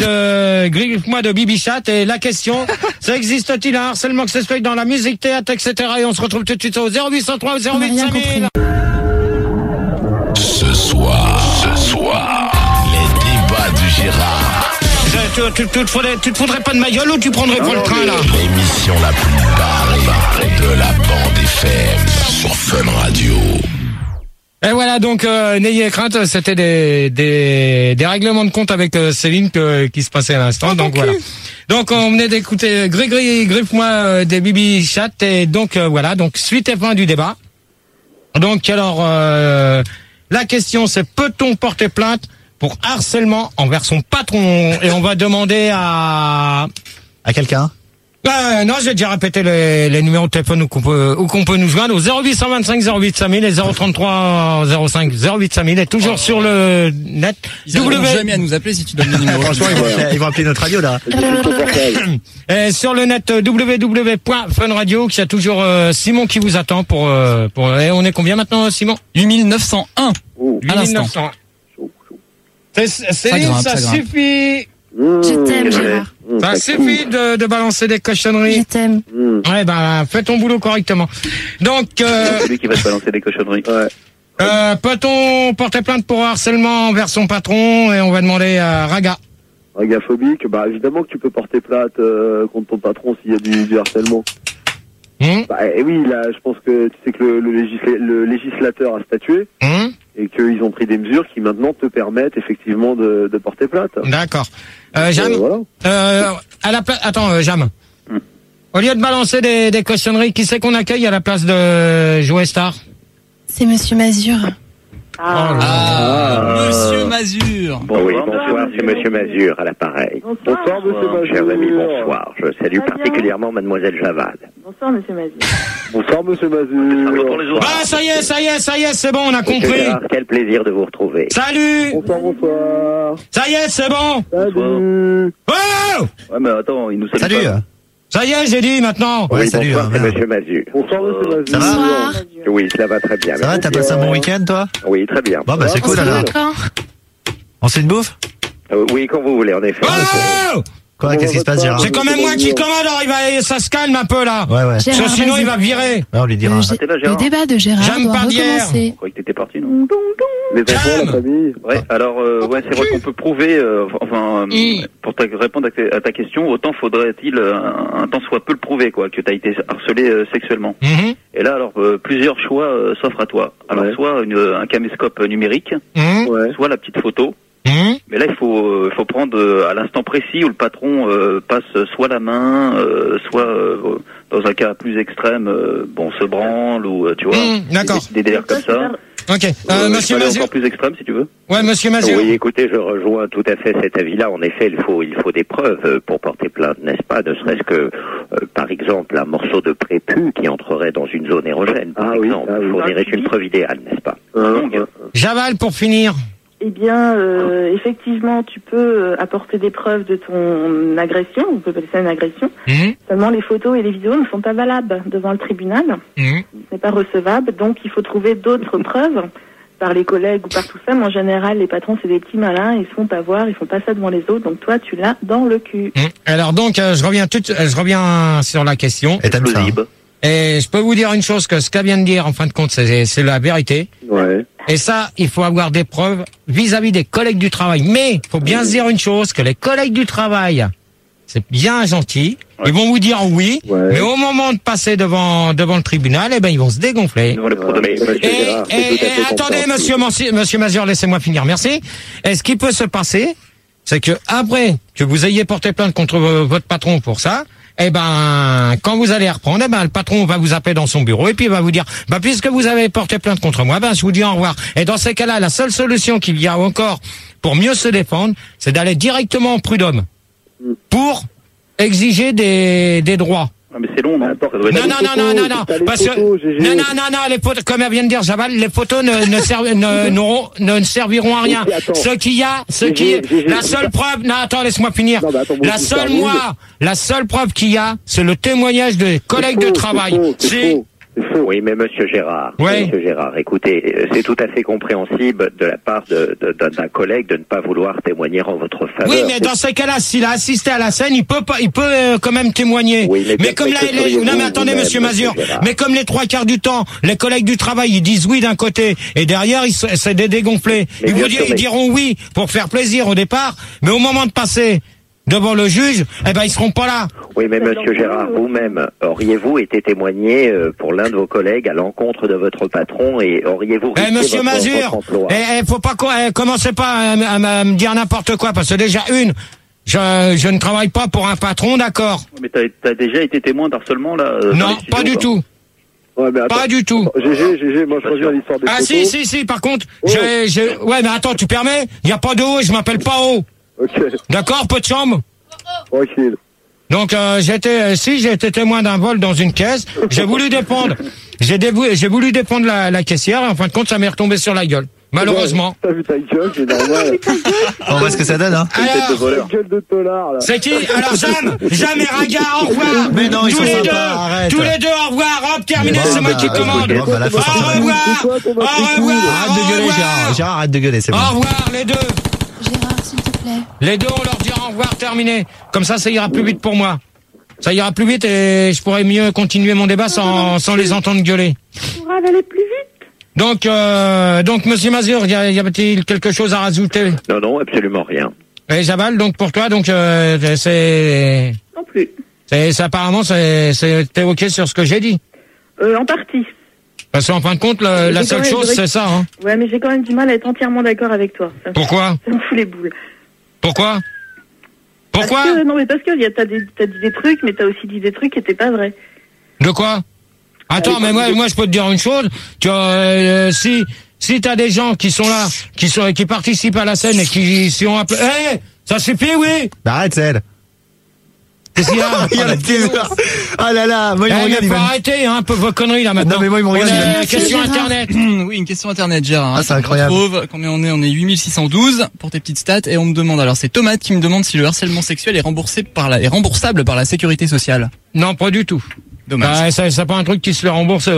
de, griffe-moi de Bibi Chat. Et la question, ça existe-t-il un harcèlement que s'explique dans la musique, théâtre, et cetera. Et on se retrouve tout de suite au zéro huit cent trois zéro huit cinq mille. Ce soir, ce soir, les débats du Gérard. Tu, tu, tu, te faudrais, tu te faudrais pas de ma gueule ou tu prendrais pas le train, là? L'émission la plus barrée de la bande F M sur Fun Radio. Et voilà, donc euh, n'ayez crainte, c'était des, des des règlements de compte avec euh, Céline que, qui se passaient à l'instant. Donc voilà. Donc on venait d'écouter Grégory, griffe-moi euh, des Bibi Chat et donc euh, voilà, donc suite et fin du débat. Donc alors euh, la question c'est peut-on porter plainte pour harcèlement envers son patron? Et on va demander à À quelqu'un? Euh, non, j'ai déjà répété les, les numéros de téléphone où qu'on peut, où qu'on peut nous joindre au zéro huit cent vingt-cinq zéro huit cinq mille et zéro trente-trois zéro cinq zéro huit cinq mille et toujours Oh. sur le net. Ils n'arriveront jamais à nous appeler si tu donnes le numéro. Franchement, ils vont, appeler, ils vont appeler notre radio là. Et sur le net euh, w w w point fun radio, qu'il y a toujours euh, Simon qui vous attend pour euh, pour. Et on est combien maintenant, Simon? huit mille neuf cent un. Oh. À l'instant. huit mille neuf cents. C'est, c'est, Ça grimpe, ça, ça grimpe. suffit. Je t'aime, Gérard. Mmh, Ça suffit de, de balancer des Je cochonneries. t'aime. Mmh. Ouais, bah, fais ton boulot correctement. Donc, euh, C'est lui qui va te balancer des cochonneries. Ouais. Euh, peut-on porter plainte pour harcèlement envers son patron? Et on va demander à Raga. Ragaphobique, bah évidemment que tu peux porter plainte euh, contre ton patron s'il y a du, du harcèlement. Mmh. Bah, et oui, là, je pense que tu sais que le, le, législa- le législateur a statué mmh. et qu'ils ont pris des mesures qui maintenant te permettent effectivement de, de porter plainte. D'accord. Euh, Jam, Euh, voilà. euh, à la place, attends, euh, Jam. Mmh. Au lieu de balancer des, des cochonneries, qui c'est qu'on accueille à la place de Joe Star? C'est Monsieur Mazur. Ah, Oh là là. Ah, Monsieur Mazur. Bon, oui, Bonsoir. bonsoir, c'est Monsieur Mazur à l'appareil. Bonsoir, monsieur Mazur. Cher ami, bonsoir. Je salue Très bien. particulièrement Mademoiselle Javal. Bonsoir, monsieur Mazur. Bonsoir, monsieur Ça va pour Mazur. les autres. Bah, ça y est, ça y est, ça y est, c'est bon, on a Monsieur compris. Gérard, quel plaisir de vous retrouver. Salut. Bonsoir, bonsoir. Ça y est, c'est bon. Salut. Oh! Ouais, mais attends, il nous salue Salut. pas. Ça y est, j'ai dit maintenant. Ouais, oui, salut. bonsoir, hein, c'est merde. Monsieur Mazur. Bonsoir, monsieur Mazur. Ça va Bonsoir. Oui, cela va très bien. Ça va, t'as passé un bon week-end, toi? Oui, très bien. Bon, bah, c'est On cool, se alors. revoit quand? On se fait une bouffe? Euh, oui, quand vous voulez, en effet. Oh! Quoi, qu'est-ce qui se passe, Gérard? C'est quand même moi qui commande, alors il va, ça se calme un peu là. Ouais, ouais. Gérard, Parce que sinon vas-y. il va virer. Ouais, on lui dira. Le, Ah, t'es là, le Gérard. débat de Gérard J'aime doit pas d'hier. recommencer. Je croyais que t'étais parti, non? Les enfants, la famille. Ouais, alors, euh, ouais, c'est vrai qu'on peut prouver, euh, enfin, euh, pour ta, répondre à ta, à ta question, autant faudrait-il euh, un, un tant soit peu le prouver, quoi, que t'as été harcelé euh, sexuellement. Mhm. Et là, alors, euh, plusieurs choix euh, s'offrent à toi. Alors, Ouais. soit une, un caméscope numérique, Mhm. Ouais. soit la petite photo. Mhm. Mais là, il faut, euh, faut prendre euh, à l'instant précis où le patron euh, passe soit la main, euh, soit euh, dans un cas plus extrême, euh, bon, se branle ou euh, tu vois, Mmh, d'accord. des, des délires comme ça. Ok. Euh, Euh, Monsieur il faut aller Mazur. encore plus extrême si tu veux. Ouais, Monsieur Mazur. Oui, écoutez, je rejoins tout à fait cet avis-là. En effet, il faut, il faut des preuves euh, pour porter plainte, n'est-ce pas? Ne serait-ce que, euh, par exemple, un morceau de prépu qui entrerait dans une zone érogène, par Ah oui, exemple, ah oui. fournirait une preuve idéale, n'est-ce pas? Hein, hein. Javal pour finir. Eh bien, euh, effectivement, tu peux euh, apporter des preuves de ton agression, on peut appeler ça une agression. Mhm. Seulement, les photos et les vidéos ne sont pas valables devant le tribunal. Mhm. Ce n'est pas recevable, donc il faut trouver d'autres preuves par les collègues ou par tout ça. Mais en général, les patrons, c'est des petits malins, ils se font avoir, ils font pas ça devant les autres. Donc toi, tu l'as dans le cul. Mhm. Alors donc, euh, je reviens tout, euh, je reviens sur la question. Et t'aimes ça? hein? Explosible. Et je peux vous dire une chose, que ce qu'elle vient de dire, en fin de compte, c'est c'est la vérité. Ouais. Et ça, il faut avoir des preuves vis-à-vis des collègues du travail. Mais il faut bien se dire une chose, que les collègues du travail, c'est bien gentil. Ils vont vous dire oui, Ouais. mais au moment de passer devant devant le tribunal, eh ben ils vont se dégonfler. Devant les Mais, protagonistes. monsieur Et, Gérard, c'est et- tout à et fait attendez, compréhensible. monsieur, Mansi- monsieur Mazur, laissez-moi finir, merci. Et ce qui peut se passer, c'est que après que vous ayez porté plainte contre vo- votre patron pour ça, eh ben, quand vous allez reprendre, eh ben, le patron va vous appeler dans son bureau et puis il va vous dire, bah, puisque vous avez porté plainte contre moi, ben, je vous dis au revoir. Et dans ces cas-là, la seule solution qu'il y a encore pour mieux se défendre, c'est d'aller directement au prud'homme pour exiger des, des droits. Ah, mais c'est long, non? Attends. Ça doit être Non, long. non, les non, non, photos, non, non, t'as les parce que, photos, G G. non, non, non, non, les photos, comme elle vient de dire, Javal, les photos ne, ne, serv- ne, n'auront- ne, ne serviront à rien. Et puis, attends. Ce qu'il y a, ce G G, qui est, G G, la seule preuve, non, attends, laisse-moi finir. Non, mais attends, moi, La je seule, termine. moi, la seule preuve qu'il y a, c'est le témoignage des collègues C'est de faux, travail. C'est faux, c'est Si, faux, c'est faux. Oui, mais monsieur Gérard, Ouais. monsieur Gérard, écoutez, euh, c'est tout à fait compréhensible de la part de- de- d'un d'un collègue de ne pas vouloir témoigner en votre faveur. oui, mais dans ces cas-là, s'il a assisté à la scène, il peut pas, il peut euh, quand même témoigner. Oui, mais mais bien, comme mais là, que les- feriez-vous non mais attendez, vous-même, monsieur Mazur, monsieur Gérard mais comme les trois quarts du temps, les collègues du travail, ils disent oui d'un côté et derrière, ils se- c'est des dégonflés. Mais Ils bien vous sûr, diront, ils mais- diront oui pour faire plaisir au départ, mais au moment de passer devant le juge, eh ben ils seront pas là. Oui, mais C'est monsieur l'enfant, Gérard, oui. vous-même, auriez-vous été témoigné euh, pour l'un de vos collègues à l'encontre de votre patron et auriez-vous Eh risqué monsieur votre, Mazur, votre emploi? eh, eh, faut pas co- eh, commencez pas à, m- à m- à me dire n'importe quoi parce que déjà une, je, je ne travaille pas pour un patron, d'accord? Mais t'as, t'as déjà été témoin d'harcèlement, là? euh, dans Non, les studios, pas du quoi. tout, Ouais, mais attends. pas du tout. G G, G G, moi je reviens à l'histoire des Ah photos. si, si, si, par contre, Oh. j'ai, j'ai, ouais, mais attends, tu permets? Il y a pas de haut, je m'appelle pas haut. Ok, D'accord, peu de chambre? tranquille. Donc, euh, j'ai été, euh, si, j'ai été témoin d'un vol dans une caisse, j'ai voulu défendre, j'ai dévou- j'ai voulu défendre la, la caissière, et en fin de compte, ça m'est retombé sur la gueule. Malheureusement. T'as vu ta gueule, c'est normal. On voit ce que ça donne, hein. Une tête de Alors, voleur. Ta gueule de tolard, là. c'est qui? Alors, Jam, Jam et Raga, au revoir. Mais non, ils tous sont les sympas, deux, arrête. tous les deux, au revoir. Hop, terminé, Bon, c'est moi bah, qui commande. écoute, bon, bah, la Au faute, c'est pas revoir. C'est quoi ton Au matricule revoir. Arrête de Au gueuler, revoir. Gérard. Gérard, arrête de gueuler, c'est bon. Au revoir, les deux. Gérard, s'il te plaît. Les deux, on leur dira au revoir, terminé. Comme ça, ça ira plus vite pour moi. Ça ira plus vite et je pourrai mieux continuer mon débat sans, sans les entendre gueuler. Pour aller plus vite. Donc, euh, donc, monsieur Mazur, y, a- y avait-il quelque chose à rajouter? Non, non, absolument rien. Et Javal, donc pour toi, donc euh, c'est Non plus. C'est, c'est apparemment, c'est, c'est, t'es ok sur ce que j'ai dit. Euh, en partie. Parce qu'en fin de compte, le, la J'ai seule quand même- chose, c'est ça, hein. Ouais, mais j'ai quand même du mal à être entièrement d'accord avec toi. Ça, Pourquoi? Ça me fout les boules. Pourquoi? Pourquoi? Parce que, non, mais parce que y a, t'as, des, t'as dit des trucs, mais t'as aussi dit des trucs qui étaient pas vrais. De quoi? Attends, mais moi, moi, je peux te dire une chose. Tu vois, euh, si, si t'as des gens qui sont là, qui sont, qui participent à la scène et qui sont appelés, hé, ça suffit, oui? Bah arrête, Ced. Qu'est-ce qu'il y a? Il y en a qui Ah là là, moi il me Eh, regarde, mais il faut va... arrêter, hein, un peu vos conneries, là, maintenant. Non, mais moi, il me regarde, On il va est- me- question internet. Oui, une question internet, Gérard. Ah, c'est incroyable. On retrouve combien on est, on est huit mille six cent douze pour tes petites stats et on me demande, alors c'est Tomate qui me demande si le harcèlement sexuel est remboursé par la, est remboursable par la sécurité sociale. Non, pas du tout. Dommage. Bah, ça, c'est pas un truc qui se fait rembourser.